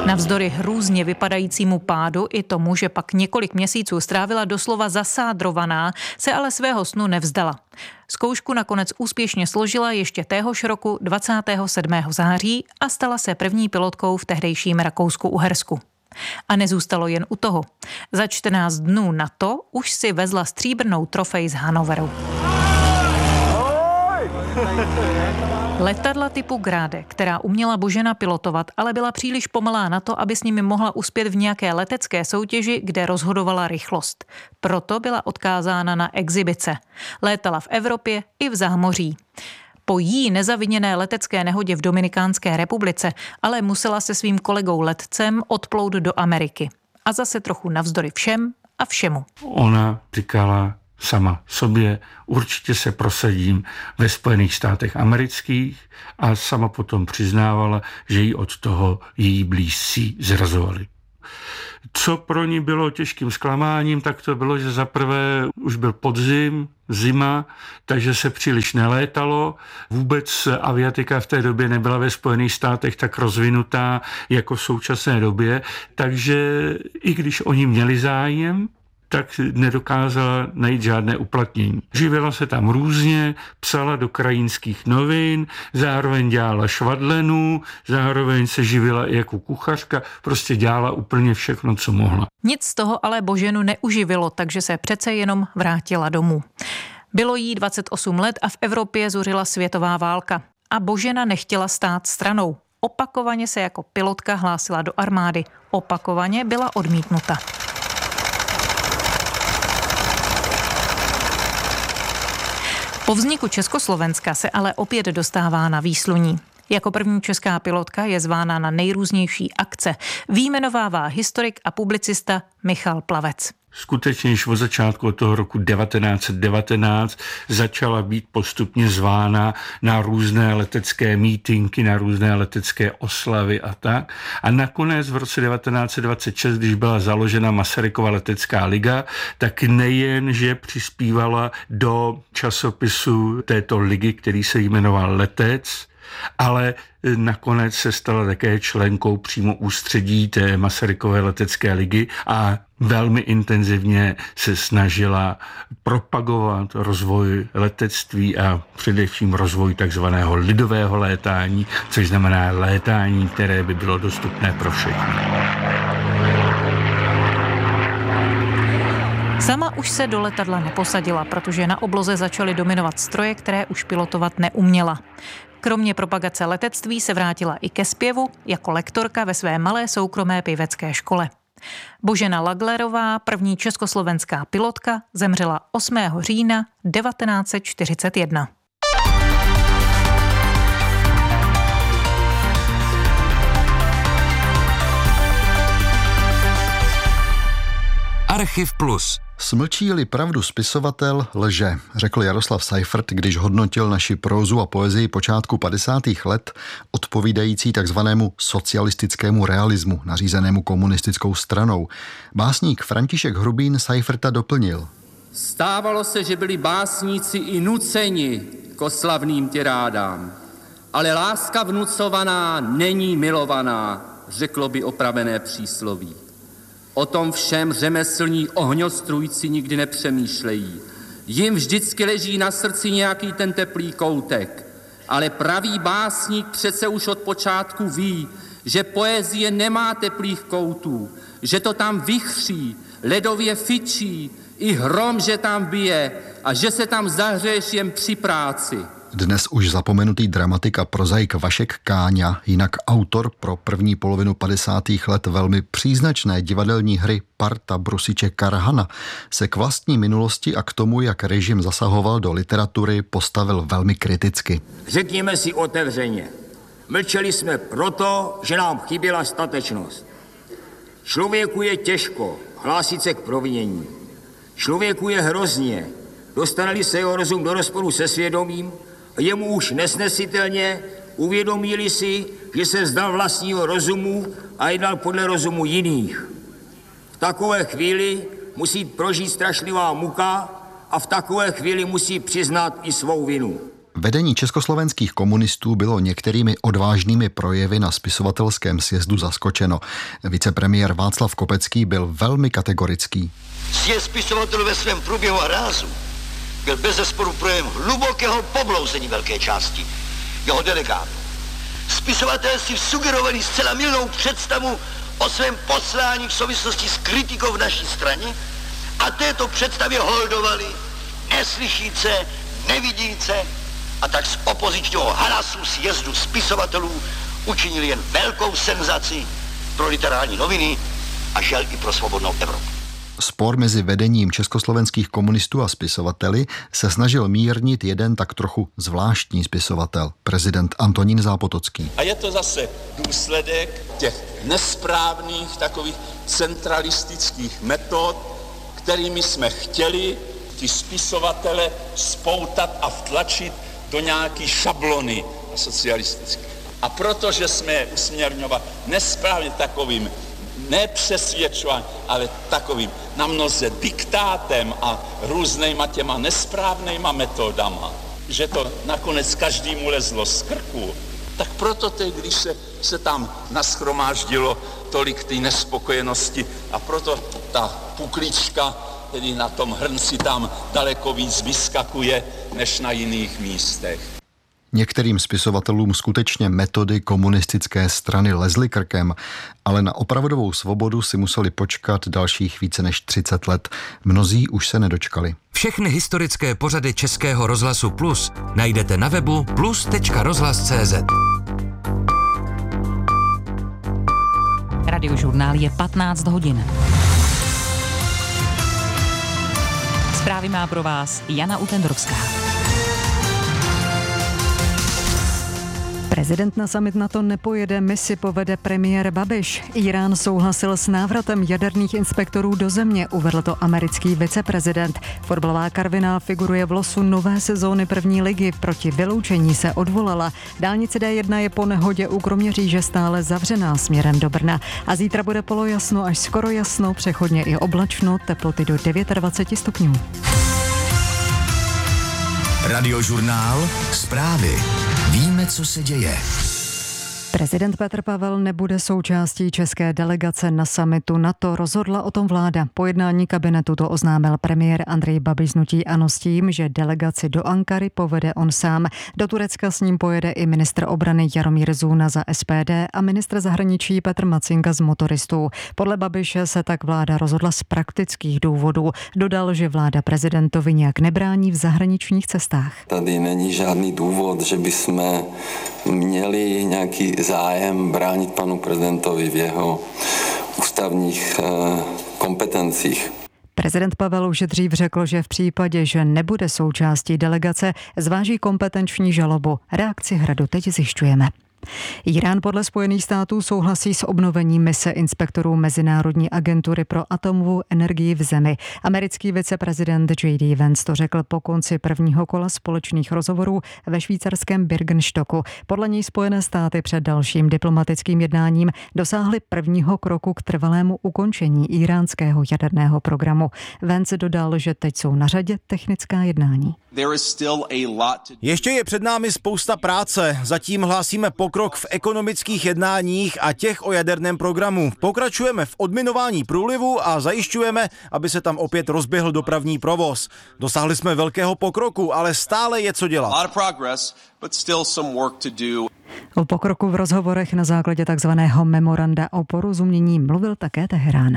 Navzdory hrůzně vypadajícímu pádu i tomu, že pak několik měsíců strávila doslova zasádrovaná, se ale svého snu nevzdala. Zkoušku nakonec úspěšně složila ještě téhož roku dvacátého sedmého září a stala se první pilotkou v tehdejším Rakousku-Uhersku. A nezůstalo jen u toho. Za čtrnáct dnů na to už si vezla stříbrnou trofej z Hannoveru. Letadla typu Grade, která uměla Božena pilotovat, ale byla příliš pomalá na to, aby s nimi mohla uspět v nějaké letecké soutěži, kde rozhodovala rychlost. Proto byla odkázána na exibice. Létala v Evropě i v zámoří. Po jí nezaviněné letecké nehodě v Dominikánské republice ale musela se svým kolegou letcem odplout do Ameriky. A zase trochu navzdory všem a všemu. Ona říkala sama sobě, určitě se prosadím ve Spojených státech amerických, a sama potom přiznávala, že jí od toho její blízcí zrazovali. Co pro ní bylo těžkým zklamáním, tak to bylo, že zaprvé už byl podzim, zima, takže se příliš nelétalo. Vůbec aviatika v té době nebyla ve Spojených státech tak rozvinutá jako v současné době, takže i když oni měli zájem, tak nedokázala najít žádné uplatnění. Živila se tam různě, psala do krajinských novin, zároveň dělala švadlenu, zároveň se živila i jako kuchařka, prostě dělala úplně všechno, co mohla. Nic z toho ale Boženu neuživilo, takže se přece jenom vrátila domů. Bylo jí dvacet osm let a v Evropě zuřila světová válka. A Božena nechtěla stát stranou. Opakovaně se jako pilotka hlásila do armády. Opakovaně byla odmítnuta. Po vzniku Československa se ale opět dostává na výsluní. Jako první česká pilotka je zvána na nejrůznější akce. Výjmenovává historik a publicista Michal Plavec. Skutečně již od začátku od toho roku devatenáct set devatenáct začala být postupně zvána na různé letecké mítinky, na různé letecké oslavy a tak. A nakonec v roce devatenáct set dvacet šest, když byla založena Masarykova letecká liga, tak nejen, že přispívala do časopisu této ligy, který se jmenoval Letec, ale nakonec se stala také členkou přímo ústředí té Masarykové letecké ligy a velmi intenzivně se snažila propagovat rozvoj letectví a především rozvoj takzvaného lidového létání, což znamená létání, které by bylo dostupné pro všechny. Sama už se do letadla neposadila, protože na obloze začaly dominovat stroje, které už pilotovat neuměla. Kromě propagace letectví se vrátila i ke zpěvu jako lektorka ve své malé soukromé pěvecké škole. Božena Laglerová, první československá pilotka, zemřela osmého října devatenáct set čtyřicet jedna. Archiv Plus. Smlčí-li pravdu spisovatel, lže, řekl Jaroslav Seifert, když hodnotil naši prózu a poezii počátku padesátých let, odpovídající takzvanému socialistickému realismu, nařízenému komunistickou stranou. Básník František Hrubín Seiferta doplnil. Stávalo se, že byli básníci i nuceni k oslavným tirádám, ale láska vnucovaná není milovaná, řeklo by opravené přísloví. O tom všem řemeslní ohňostrůjci nikdy nepřemýšlejí. Jim vždycky leží na srdci nějaký ten teplý koutek. Ale pravý básník přece už od počátku ví, že poezie nemá teplých koutů, že to tam vychří, ledově fičí, i hrom, že tam bije a že se tam zahřeješ jen při práci. Dnes už zapomenutý dramatik a prozaik Vašek Káňa, jinak autor pro první polovinu padesátých let velmi příznačné divadelní hry Parta Brusiče Karhana, se k vlastní minulosti a k tomu, jak režim zasahoval do literatury, postavil velmi kriticky. Řekněme si otevřeně, mlčeli jsme proto, že nám chyběla statečnost. Člověku je těžko hlásit se k provinění. Člověku je hrozně, dostane-li se jeho rozum do rozporu se svědomím, je mu už nesnesitelně, uvědomí-li si, že se vzdal vlastního rozumu a jednal podle rozumu jiných. V takové chvíli musí prožít strašlivá muka a v takové chvíli musí přiznat i svou vinu. Vedení československých komunistů bylo některými odvážnými projevy na spisovatelském sjezdu zaskočeno. Vicepremiér Václav Kopecký byl velmi kategorický. Sjezd spisovatelů ve svém průběhu a rázu byl bezesporu projev hlubokého poblouzení velké části jeho delegátů. Spisovatelé si sugerovali zcela mylnou představu o svém poslání v souvislosti s kritikou v naší straně a této představě holdovali neslyšíce, nevidíce a tak z opozičního hlasu sjezdu spisovatelů učinili jen velkou senzaci pro literární noviny a žel i pro svobodnou Evropu. Spor mezi vedením československých komunistů a spisovateli se snažil mírnit jeden tak trochu zvláštní spisovatel, prezident Antonín Zápotocký. A je to zase důsledek těch nesprávných takových centralistických metod, kterými jsme chtěli ty spisovatele spoutat a vtlačit do nějaký šablony socialistické. A protože jsme je usměrňovali nesprávně takovým nepřesvědčování, ale takovým na mnoze diktátem a různýma těma nesprávnýma metodama, že to nakonec každému lezlo z krku, tak proto teď, když se, se tam nashromáždilo tolik té nespokojenosti a proto ta puklička, tedy na tom hrnci tam daleko víc vyskakuje, než na jiných místech. Některým spisovatelům skutečně metody komunistické strany lezly krkem, ale na opravdovou svobodu si museli počkat dalších více než třicet let. Mnozí už se nedočkali. Všechny historické pořady Českého rozhlasu Plus najdete na webu plus tečka rozhlas tečka cé zet. Radiožurnál je patnáct hodin. Zprávy má pro vás Jana Utendrovská. Prezident na summit NATO nepojede, misi povede premiér Babiš. Irán souhlasil s návratem jaderných inspektorů do země, uvedl to americký viceprezident. Fotbalová Karviná figuruje v losu nové sezóny první ligy, proti vyloučení se odvolala. Dálnice D jedna je po nehodě u Kroměříže stále zavřená směrem do Brna. A zítra bude polojasno až skoro jasno, přechodně i oblačno, teploty do dvacet devět stupňů. Radiožurnál Zprávy. Víme, co se děje. Prezident Petr Pavel nebude součástí české delegace na summitu NATO, rozhodla o tom vláda. Po jednání kabinetu to oznámil premiér Andrej Babiš z hnutí ANO s tím, že delegaci do Ankary povede on sám. Do Turecka s ním pojede i ministr obrany Jaromír Zůna za S P D a ministr zahraničí Petr Macinka z Motoristů. Podle Babiše se tak vláda rozhodla z praktických důvodů. Dodal, že vláda prezidentovi nějak nebrání v zahraničních cestách. Tady není žádný důvod, že bychom měli nějaký zájem bránit panu prezidentovi v jeho ústavních kompetencích. Prezident Pavel už dřív řekl, že v případě, že nebude součástí delegace, zváží kompetenční žalobu. Reakci Hradu teď zjišťujeme. Irán podle Spojených států souhlasí s obnovením mise inspektorů Mezinárodní agentury pro atomovou energii v zemi. Americký viceprezident J D Vance to řekl po konci prvního kola společných rozhovorů ve švýcarském Birkenstocku. Podle něj Spojené státy před dalším diplomatickým jednáním dosáhly prvního kroku k trvalému ukončení iránského jaderného programu. Vance dodal, že teď jsou na řadě technická jednání. Ještě je před námi spousta práce. Zatím hlásíme pokrok v ekonomických jednáních a těch o jaderném programu. Pokračujeme v odminování průlivu a zajišťujeme, aby se tam opět rozběhl dopravní provoz. Dosáhli jsme velkého pokroku, ale stále je co dělat. O pokroku v rozhovorech na základě takzvaného memoranda o porozumění mluvil také Teherán.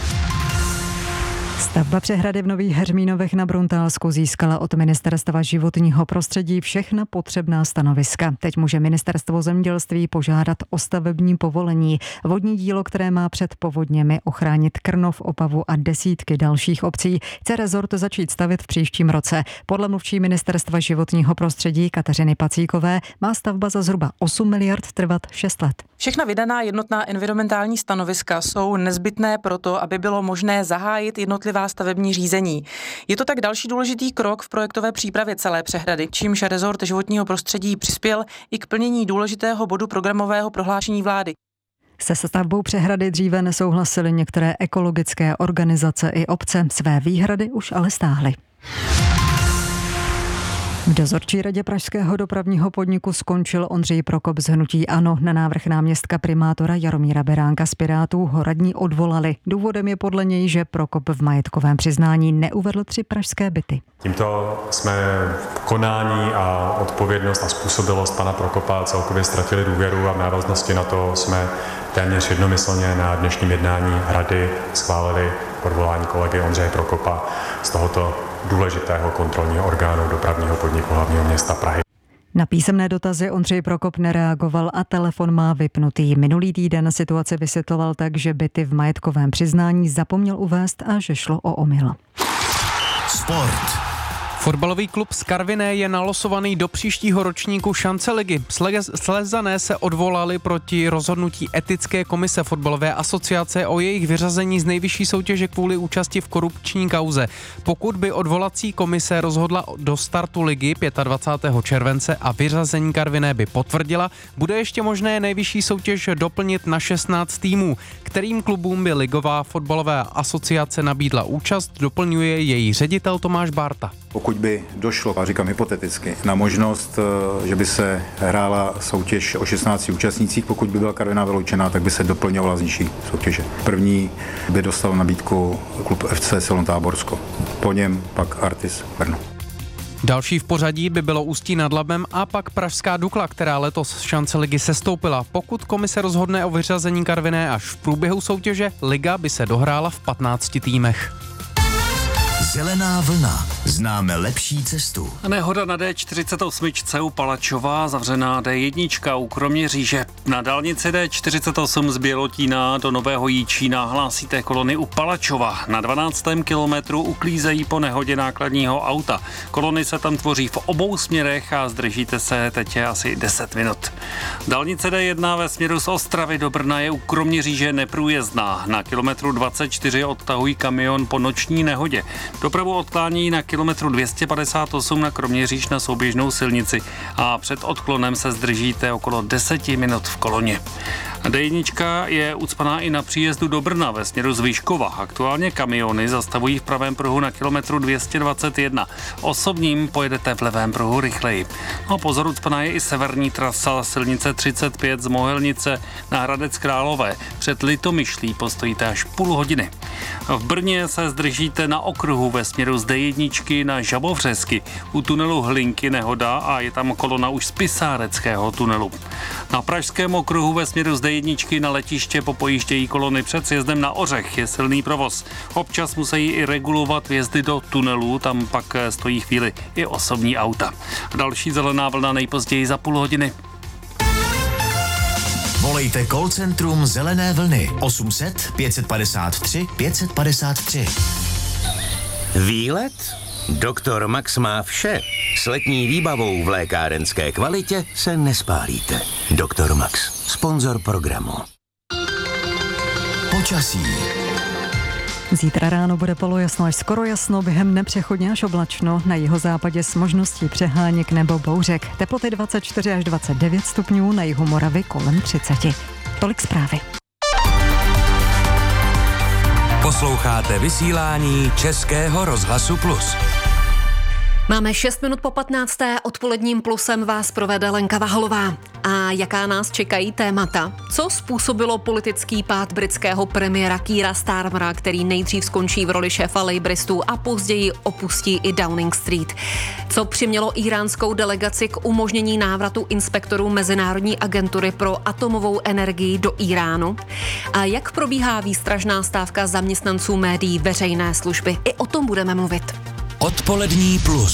Stavba přehrady v Nových Heřmínovech na Bruntálsku získala od Ministerstva životního prostředí všechna potřebná stanoviska. Teď může Ministerstvo zemědělství požádat o stavební povolení. Vodní dílo, které má před povodněmi ochránit Krnov, Opavu a desítky dalších obcí, chce rezort začít stavět v příštím roce. Podle mluvčí Ministerstva životního prostředí Kateřiny Pacíkové má stavba za zhruba osm miliard trvat šest let. Všechna vydaná jednotná environmentální stanoviska jsou nezbytné proto, aby bylo možné zahájit jednotlivá stavební řízení. Je to tak další důležitý krok v projektové přípravě celé přehrady, čímž rezort životního prostředí přispěl i k plnění důležitého bodu programového prohlášení vlády. Se stavbou přehrady dříve nesouhlasily některé ekologické organizace i obce, své výhrady už ale stáhly. V dozorčí radě pražského dopravního podniku skončil Ondřej Prokop z hnutí ANO. Na návrh náměstka primátora Jaromíra Beránka z Pirátů ho radní odvolali. Důvodem je podle něj, že Prokop v majetkovém přiznání neuvedl tři pražské byty. Tímto jsme konání a odpovědnost a způsobilost pana Prokopa celkově ztratili důvěru a v návaznosti na to jsme téměř jednomyslně na dnešním jednání rady schválili odvolání kolegy Ondřeje Prokopa z tohoto důležitého kontrolního orgánu dopravního podniku hlavního města Prahy. Na písemné dotazy Ondřej Prokop nereagoval a telefon má vypnutý. Minulý týden situaci vysvětloval tak, že byty v majetkovém přiznání zapomněl uvést a že šlo o omyl. Sport. Fotbalový klub z Karviné je nalosovaný do příštího ročníku šance ligy. Slezané se odvolali proti rozhodnutí etické komise fotbalové asociace o jejich vyřazení z nejvyšší soutěže kvůli účasti v korupční kauze. Pokud by odvolací komise rozhodla do startu ligy dvacátého pátého července a vyřazení Karviné by potvrdila, bude ještě možné nejvyšší soutěž doplnit na šestnáct týmů. Kterým klubům by ligová fotbalová asociace nabídla účast, doplňuje její ředitel Tomáš Bárta. Pokud by došlo, a říkám hypoteticky, na možnost, že by se hrála soutěž o šestnácti účastnících, pokud by byla Karviná vyloučená, tak by se doplňovala z nižší soutěže. První by dostal nabídku klub F C Silon Táborsko, po něm pak Artis Brno. Další v pořadí by bylo Ústí nad Labem a pak pražská Dukla, která letos z šance ligy sestoupila. Pokud komise rozhodne o vyřazení Karviné až v průběhu soutěže, liga by se dohrála v patnácti týmech. Zelená vlna. Známe lepší cestu. Nehoda na D čtyřicet osm u Palačova, zavřená D jedna u Kroměříže. Na dálnici D čtyřicet osm z Bělotína do Nového Jičína hlásíte kolony u Palačova. Na dvanáctém kilometru uklízejí po nehodě nákladního auta. Kolony se tam tvoří v obou směrech a zdržíte se teď asi deset minut. Dálnice D jedna ve směru z Ostravy do Brna je u Kroměříže neprůjezdná. Na kilometru dvacet čtyři odtahují kamion po noční nehodě. Dopravu odklání na kilometru dvě stě padesát osm na Kroměříž na souběžnou silnici a před odklonem se zdržíte okolo deseti minut v koloně. D jedna je ucpaná i na příjezdu do Brna ve směru z Vyškova. Aktuálně kamiony zastavují v pravém pruhu na kilometru dvě stě dvacet jedna. Osobním pojedete v levém pruhu rychleji. No pozor, ucpaná je i severní trasa silnice třicet pět z Mohelnice na Hradec Králové. Před Litomyšlí postojíte až půl hodiny. V Brně se zdržíte na okruhu ve směru z D jedna na Žabovřesky. U tunelu Hlinky nehoda a je tam kolona už z Pisáreckého tunelu. Na pražském okruhu ve směru z D jedna na letiště popojíždějí kolony před sjezdem na Ořech. Je silný provoz. Občas musí i regulovat vjezdy do tunelů, tam pak stojí chvíli i osobní auta. Další zelená vlna nejpozději za půl hodiny. Volejte call centrum Zelené vlny osm set pět padesát tři pět padesát tři. Výlet? Doktor Max má vše. S letní výbavou v lékárenské kvalitě se nespálíte. Doktor Max, sponzor programu. Počasí. Zítra ráno bude polojasno až skoro jasno, během dne přechodně až oblačno, na jihozápadě s možností přeháněk nebo bouřek. Teploty dvacet čtyři až dvacet devět stupňů, na jihu Moravy kolem třicet. Tolik zprávy. Posloucháte vysílání Českého rozhlasu Plus. Máme šest minut po patnácté, odpoledním Plusem vás provede Lenka Vahalová. A jaká nás čekají témata? Co způsobilo politický pád britského premiéra Keira Starmera, který nejdřív skončí v roli šéfa Labouristů a později opustí i Downing Street? Co přimělo íránskou delegaci k umožnění návratu inspektorů Mezinárodní agentury pro atomovou energii do Iránu? A jak probíhá výstražná stávka zaměstnanců médií veřejné služby? I o tom budeme mluvit. Odpolední Plus.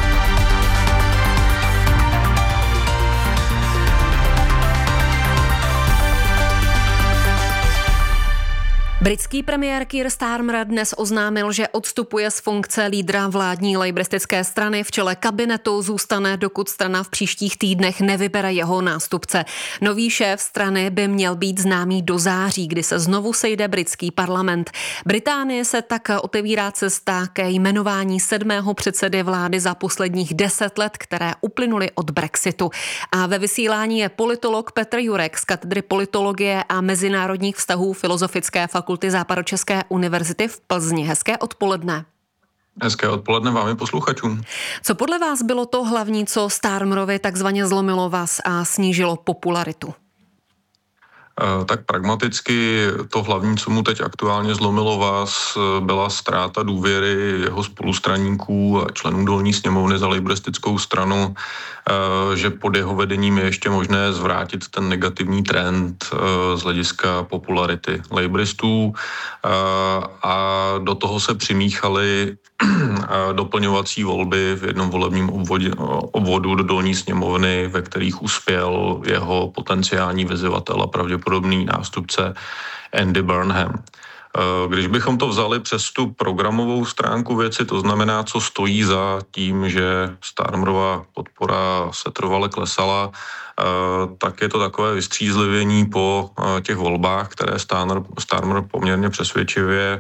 Britský premiér Keir Starmer dnes oznámil, že odstupuje z funkce lídra vládní lejbristické strany. V čele kabinetu zůstane, dokud strana v příštích týdnech nevybere jeho nástupce. Nový šéf strany by měl být známý do září, kdy se znovu sejde britský parlament. Británie se tak otevírá cesta ke jmenování sedmého předsedy vlády za posledních deset let, které uplynuly od Brexitu. A ve vysílání je politolog Petr Jurek z katedry politologie a mezinárodních vztahů Filozofické fakulty Západočeské univerzity v Plzni. Hezké odpoledne. Hezké odpoledne vám i posluchačům. Co podle vás bylo to hlavní, co Starmerovi takzvaně zlomilo vás a snížilo popularitu? Tak pragmaticky to hlavní, co mu teď aktuálně zlomilo vás, byla ztráta důvěry jeho spolustraníků a členů dolní sněmovny za lejbristickou stranu, že pod jeho vedením je ještě možné zvrátit ten negativní trend z hlediska popularity lejbristů a do toho se přimíchaly doplňovací volby v jednom volebním obvodě, obvodu do dolní sněmovny, ve kterých uspěl jeho potenciální vyzývatel a pravděpodobný nástupce Andy Burnham. Když bychom to vzali přes tu programovou stránku věci, to znamená, co stojí za tím, že Starmerova podpora setrvale klesala, tak je to takové vystřízlivění po těch volbách, které Starmer poměrně přesvědčivě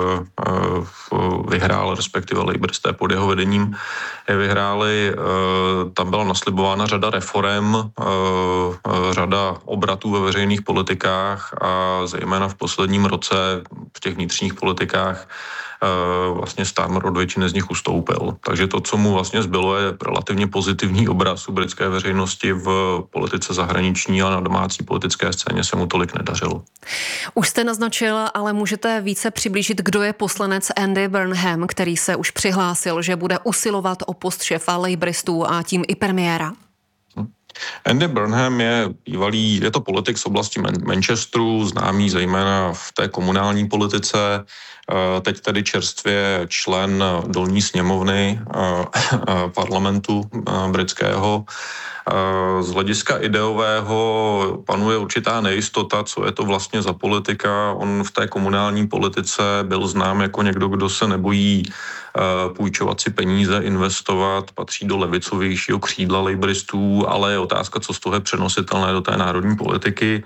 vyhrál, respektive lejbristé pod jeho vedením je vyhráli. Tam byla naslibována řada reforem, řada obratů ve veřejných politikách a zejména v posledním roce v těch vnitřních politikách vlastně Starmer od většiny z nich ustoupil. Takže to, co mu vlastně zbylo, je relativně pozitivní obraz u britské veřejnosti v politice zahraniční, ale na domácí politické scéně se mu tolik nedařilo. Už jste naznačil, ale můžete více přiblížit, kdo je poslanec Andy Burnham, který se už přihlásil, že bude usilovat o post šéfa lejbristů a tím i premiéra? Andy Burnham je bývalý, je to politik z oblasti Manchesteru, známý zejména v té komunální politice, teď tedy čerstvě člen dolní sněmovny parlamentu britského. Z hlediska ideového panuje určitá nejistota, co je to vlastně za politika. On v té komunální politice byl znám jako někdo, kdo se nebojí půjčovat si peníze, investovat, patří do levicovějšího křídla lejbristů, ale je otázka, co z toho je přenositelné do té národní politiky.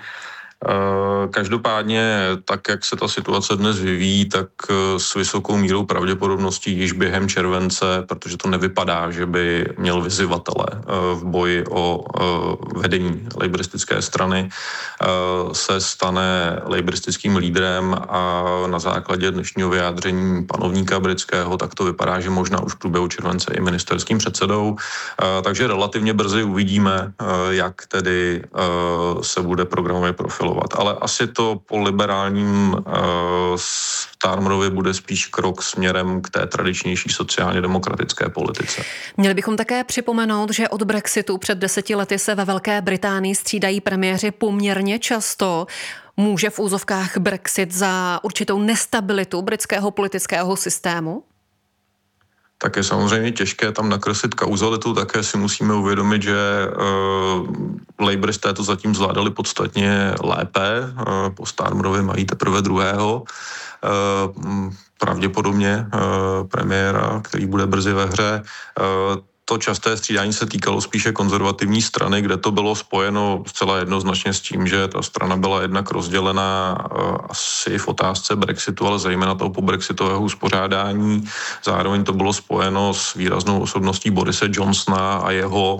Každopádně, tak jak se ta situace dnes vyvíjí, tak s vysokou mírou pravděpodobností již během července, protože to nevypadá, že by měl vyzývatele v boji o vedení lejbristické strany, se stane lejbristickým lídrem a na základě dnešního vyjádření panovníka britského, tak to vypadá, že možná už v průběhu července i ministerským předsedou. Takže relativně brzy uvidíme, jak tedy se bude programově profilovat. Ale asi to po liberálním uh, Starmerovi bude spíš krok směrem k té tradičnější sociálně demokratické politice. Měli bychom také připomenout, že od Brexitu před deseti lety se ve Velké Británii střídají premiéři poměrně často. Může v úzovkách Brexit za určitou nestabilitu britského politického systému? Tak je samozřejmě těžké tam nakreslit kauzalitu, také si musíme uvědomit, že uh, lejbristé to zatím zvládali podstatně lépe, uh, po Starmerovi mají teprve druhého, uh, pravděpodobně uh, premiéra, který bude brzy ve hře. Uh, To časté střídání se týkalo spíše konzervativní strany, kde to bylo spojeno zcela jednoznačně s tím, že ta strana byla jednak rozdělená asi v otázce Brexitu, ale zejména toho pobrexitového uspořádání. Zároveň to bylo spojeno s výraznou osobností Borise Johnsona a jeho,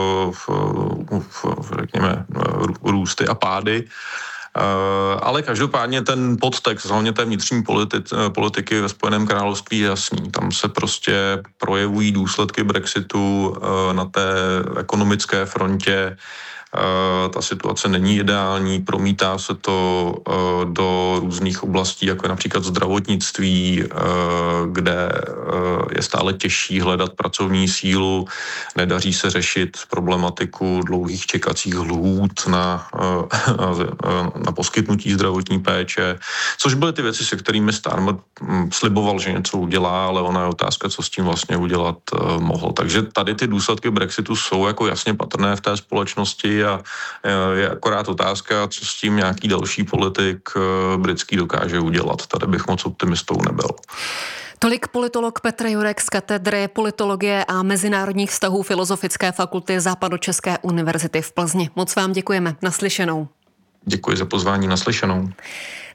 řekněme, růsty a pády. Ale každopádně ten podtext, hlavně té vnitřní politiky ve Spojeném království je jasný. Tam se prostě projevují důsledky Brexitu na té ekonomické frontě. Ta situace není ideální, promítá se to do různých oblastí, jako je například zdravotnictví, kde je stále těžší hledat pracovní sílu, nedaří se řešit problematiku dlouhých čekacích lhůt na, na poskytnutí zdravotní péče, což byly ty věci, se kterými Starmer sliboval, že něco udělá, ale ona je otázka, co s tím vlastně udělat mohl. Takže tady ty důsledky Brexitu jsou jako jasně patrné v té společnosti a je akorát otázka, co s tím nějaký další politik britský dokáže udělat. Tady bych moc optimistou nebyl. Tolik politolog Petr Jurek z katedry politologie a mezinárodních vztahů Filozofické fakulty Západočeské univerzity v Plzni. Moc vám děkujeme. Naslyšenou. Děkuji za pozvání, naslyšenou.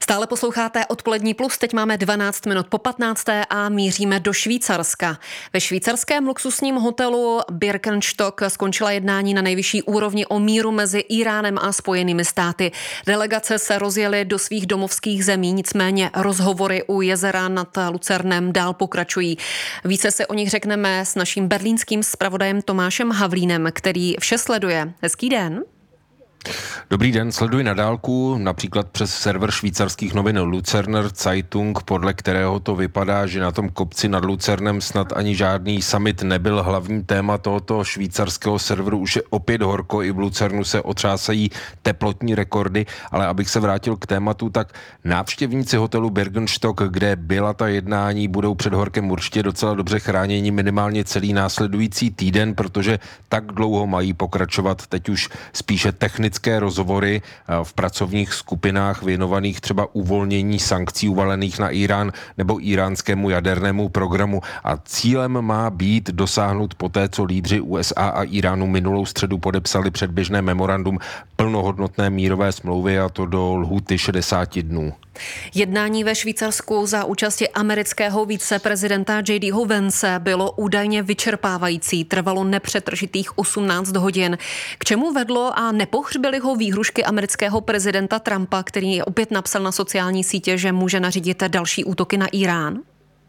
Stále posloucháte Odpolední plus, teď máme dvanáct minut po patnácté a míříme do Švýcarska. Ve švýcarském luxusním hotelu Birkenstock skončila jednání na nejvyšší úrovni o míru mezi Íránem a Spojenými státy. Delegace se rozjely do svých domovských zemí, nicméně rozhovory u jezera nad Lucernem dál pokračují. Více se o nich řekneme s naším berlínským zpravodajem Tomášem Havlínem, který vše sleduje. Hezký den. Dobrý den, sleduji na dálku, například přes server švýcarských novin Luzerner Zeitung, podle kterého to vypadá, že na tom kopci nad Lucernem snad ani žádný summit nebyl. Hlavní téma tohoto švýcarského serveru už je opět horko, i v Lucernu se otřásají teplotní rekordy, ale abych se vrátil k tématu, tak návštěvníci hotelu Birkenstock, kde byla ta jednání, budou před horkem určitě docela dobře chráněni minimálně celý následující týden, protože tak dlouho mají pokračovat teď už spíše technické rozhovory v pracovních skupinách věnovaných třeba uvolnění sankcí uvalených na Irán nebo iránskému jadernému programu. A cílem má být dosáhnout poté, co lídři U S A a Iránu minulou středu podepsali předběžné memorandum plnohodnotné mírové smlouvy, a to do lhůty šedesáti dnů. Jednání ve Švýcarsku za účasti amerického viceprezidenta J D Vance bylo údajně vyčerpávající. Trvalo nepřetržitých osmnáct hodin. K čemu vedlo a nepohřbili ho výhrušky amerického prezidenta Trumpa, který opět napsal na sociální sítě, že může nařídit další útoky na Irán?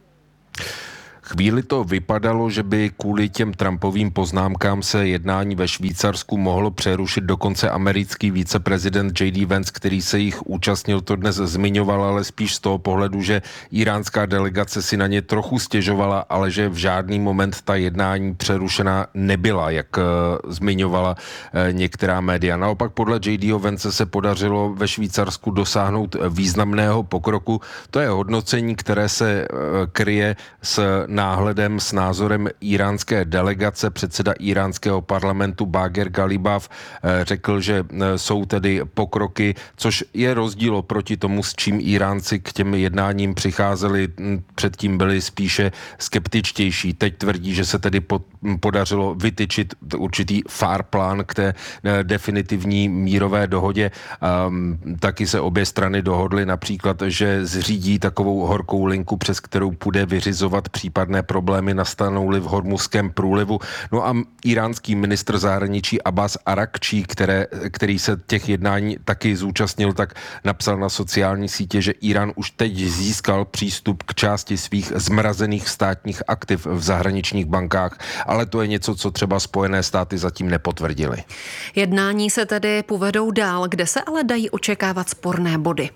Chvíli to vypadalo, že by kvůli těm Trumpovým poznámkám se jednání ve Švýcarsku mohlo přerušit. Dokonce americký viceprezident J D Vance, který se jich účastnil, to dnes zmiňoval, ale spíš z toho pohledu, že iránská delegace si na ně trochu stěžovala, ale že v žádný moment ta jednání přerušena nebyla, jak uh, zmiňovala uh, některá média. Naopak podle J D Vance se podařilo ve Švýcarsku dosáhnout významného pokroku. To je hodnocení, které se uh, kryje s náhledem, s názorem iránské delegace. Předseda iránského parlamentu Bager Galibaf řekl, že jsou tedy pokroky, což je rozdíl oproti tomu, s čím Iránci k těm jednáním přicházeli. Předtím byli spíše skeptičtější. Teď tvrdí, že se tedy podařilo vytyčit určitý fair plán k té definitivní mírové dohodě. Taky se obě strany dohodly například, že zřídí takovou horkou linku, přes kterou půjde vyřizovat případné problémy nastanou-li v Hormuzském průlivu. No a iránský ministr zahraničí Abbas Arakčí, které, který se těch jednání taky zúčastnil, tak napsal na sociální sítě, že Irán už teď získal přístup k části svých zmrazených státních aktiv v zahraničních bankách, ale to je něco, co třeba Spojené státy zatím nepotvrdily. Jednání se tedy povedou dál, kde se ale dají očekávat sporné body.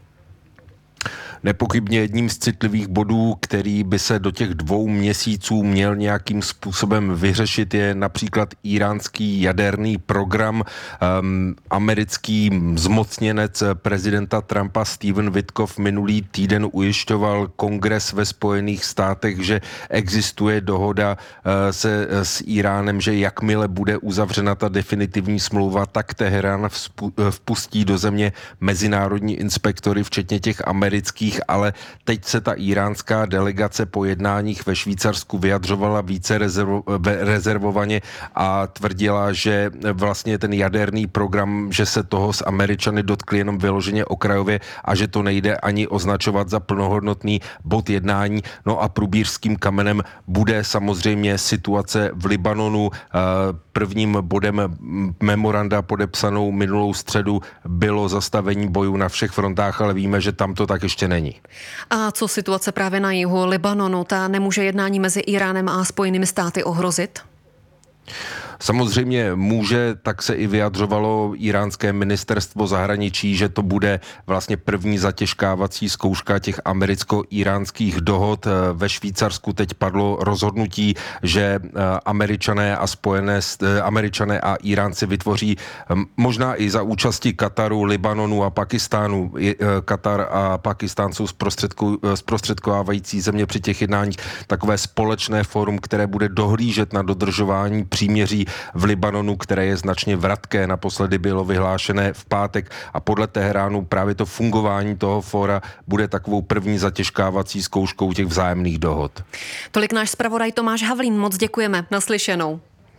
Nepochybně jedním z citlivých bodů, který by se do těch dvou měsíců měl nějakým způsobem vyřešit, je například iránský jaderný program. Um, americký zmocněnec prezidenta Trumpa Steven Witkoff minulý týden ujišťoval Kongres ve Spojených státech, že existuje dohoda uh, se s Iránem, že jakmile bude uzavřena ta definitivní smlouva, tak Teherán vpustí do země mezinárodní inspektory, včetně těch amerických, ale teď se ta iránská delegace po jednáních ve Švýcarsku vyjadřovala více rezervo, rezervovaně a tvrdila, že vlastně ten jaderný program, že se toho s Američany dotkli jenom vyloženě okrajově a že to nejde ani označovat za plnohodnotný bod jednání. No a průbířským kamenem bude samozřejmě situace v Libanonu. Prvním bodem memoranda podepsanou minulou středu bylo zastavení bojů na všech frontách, ale víme, že tam to tak ještě není. A co situace právě na jihu Libanonu? Ta nemůže jednání mezi Iránem a Spojenými státy ohrozit? Samozřejmě může, tak se i vyjadřovalo iránské ministerstvo zahraničí, že to bude vlastně první zatěžkávací zkouška těch americko-iránských dohod. Ve Švýcarsku teď padlo rozhodnutí, že Američané a spojené Američané a Iránci vytvoří možná i za účasti Kataru, Libanonu a Pakistánu. Katar a Pakistán jsou zprostředkovávající země při těch jednáních, takové společné fórum, které bude dohlížet na dodržování příměří v Libanonu, které je značně vratké. Naposledy bylo vyhlášené v pátek a podle Teheránu právě to fungování toho fóra bude takovou první zatěžkávací zkouškou těch vzájemných dohod. Tolik náš zpravodaj Tomáš Havlín, moc děkujeme. Naslyšenou.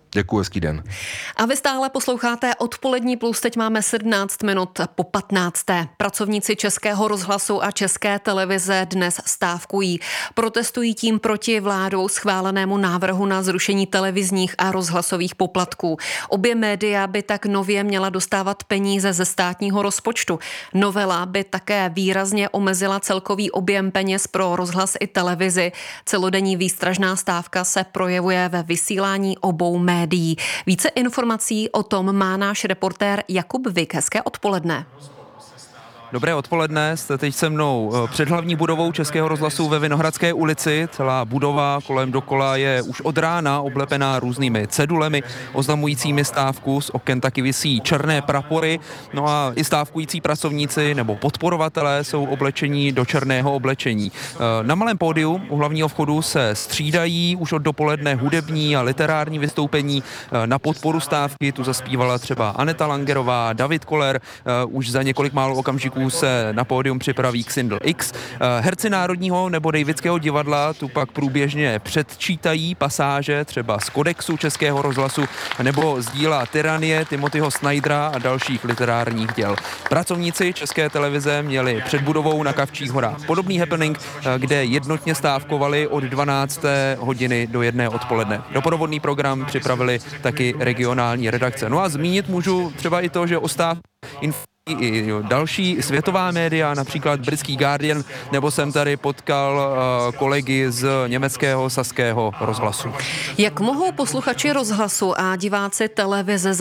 Děkuji, hezký den. A vy stále posloucháte Odpolední plus, teď máme sedmnáct minut po patnácté. Pracovníci Českého rozhlasu a České televize dnes stávkují. Protestují tím proti vládou schválenému návrhu na zrušení televizních a rozhlasových poplatků. Obě média by tak nově měla dostávat peníze ze státního rozpočtu. Novela by také výrazně omezila celkový objem peněz pro rozhlas i televizi. Celodenní výstražná stávka se projevuje ve vysílání obou médií. médií. Více informací o tom má náš reportér Jakub Vik. Hezké odpoledne. Dobré odpoledne, jste teď se mnou před hlavní budovou Českého rozhlasu ve Vinohradské ulici. Celá budova kolem dokola je už od rána oblepená různými cedulemi oznamujícími stávku. Z oken taky visí černé prapory. No a i stávkující pracovníci nebo podporovatelé jsou oblečení do černého oblečení. Na malém pódiu u hlavního vchodu se střídají už od dopoledne hudební a literární vystoupení. Na podporu stávky tu zaspívala třeba Aneta Langerová, David Koller, už za několik málo okamžiků se na pódium připraví Xindl X. Herci Národního nebo Davidského divadla tu pak průběžně předčítají pasáže třeba z kodexu Českého rozhlasu nebo z díla Tyranie Timothyho Snydera a dalších literárních děl. Pracovníci České televize měli před budovou na Kavčích horách podobný happening, kde jednotně stávkovali od dvanácté hodiny do jedné odpoledne. Doprovodný program připravili taky regionální redakce. No a zmínit můžu třeba i to, že o stávku i další světová média, například britský Guardian, nebo jsem tady potkal uh, kolegy z německého saského rozhlasu. Jak mohou posluchači rozhlasu a diváci televize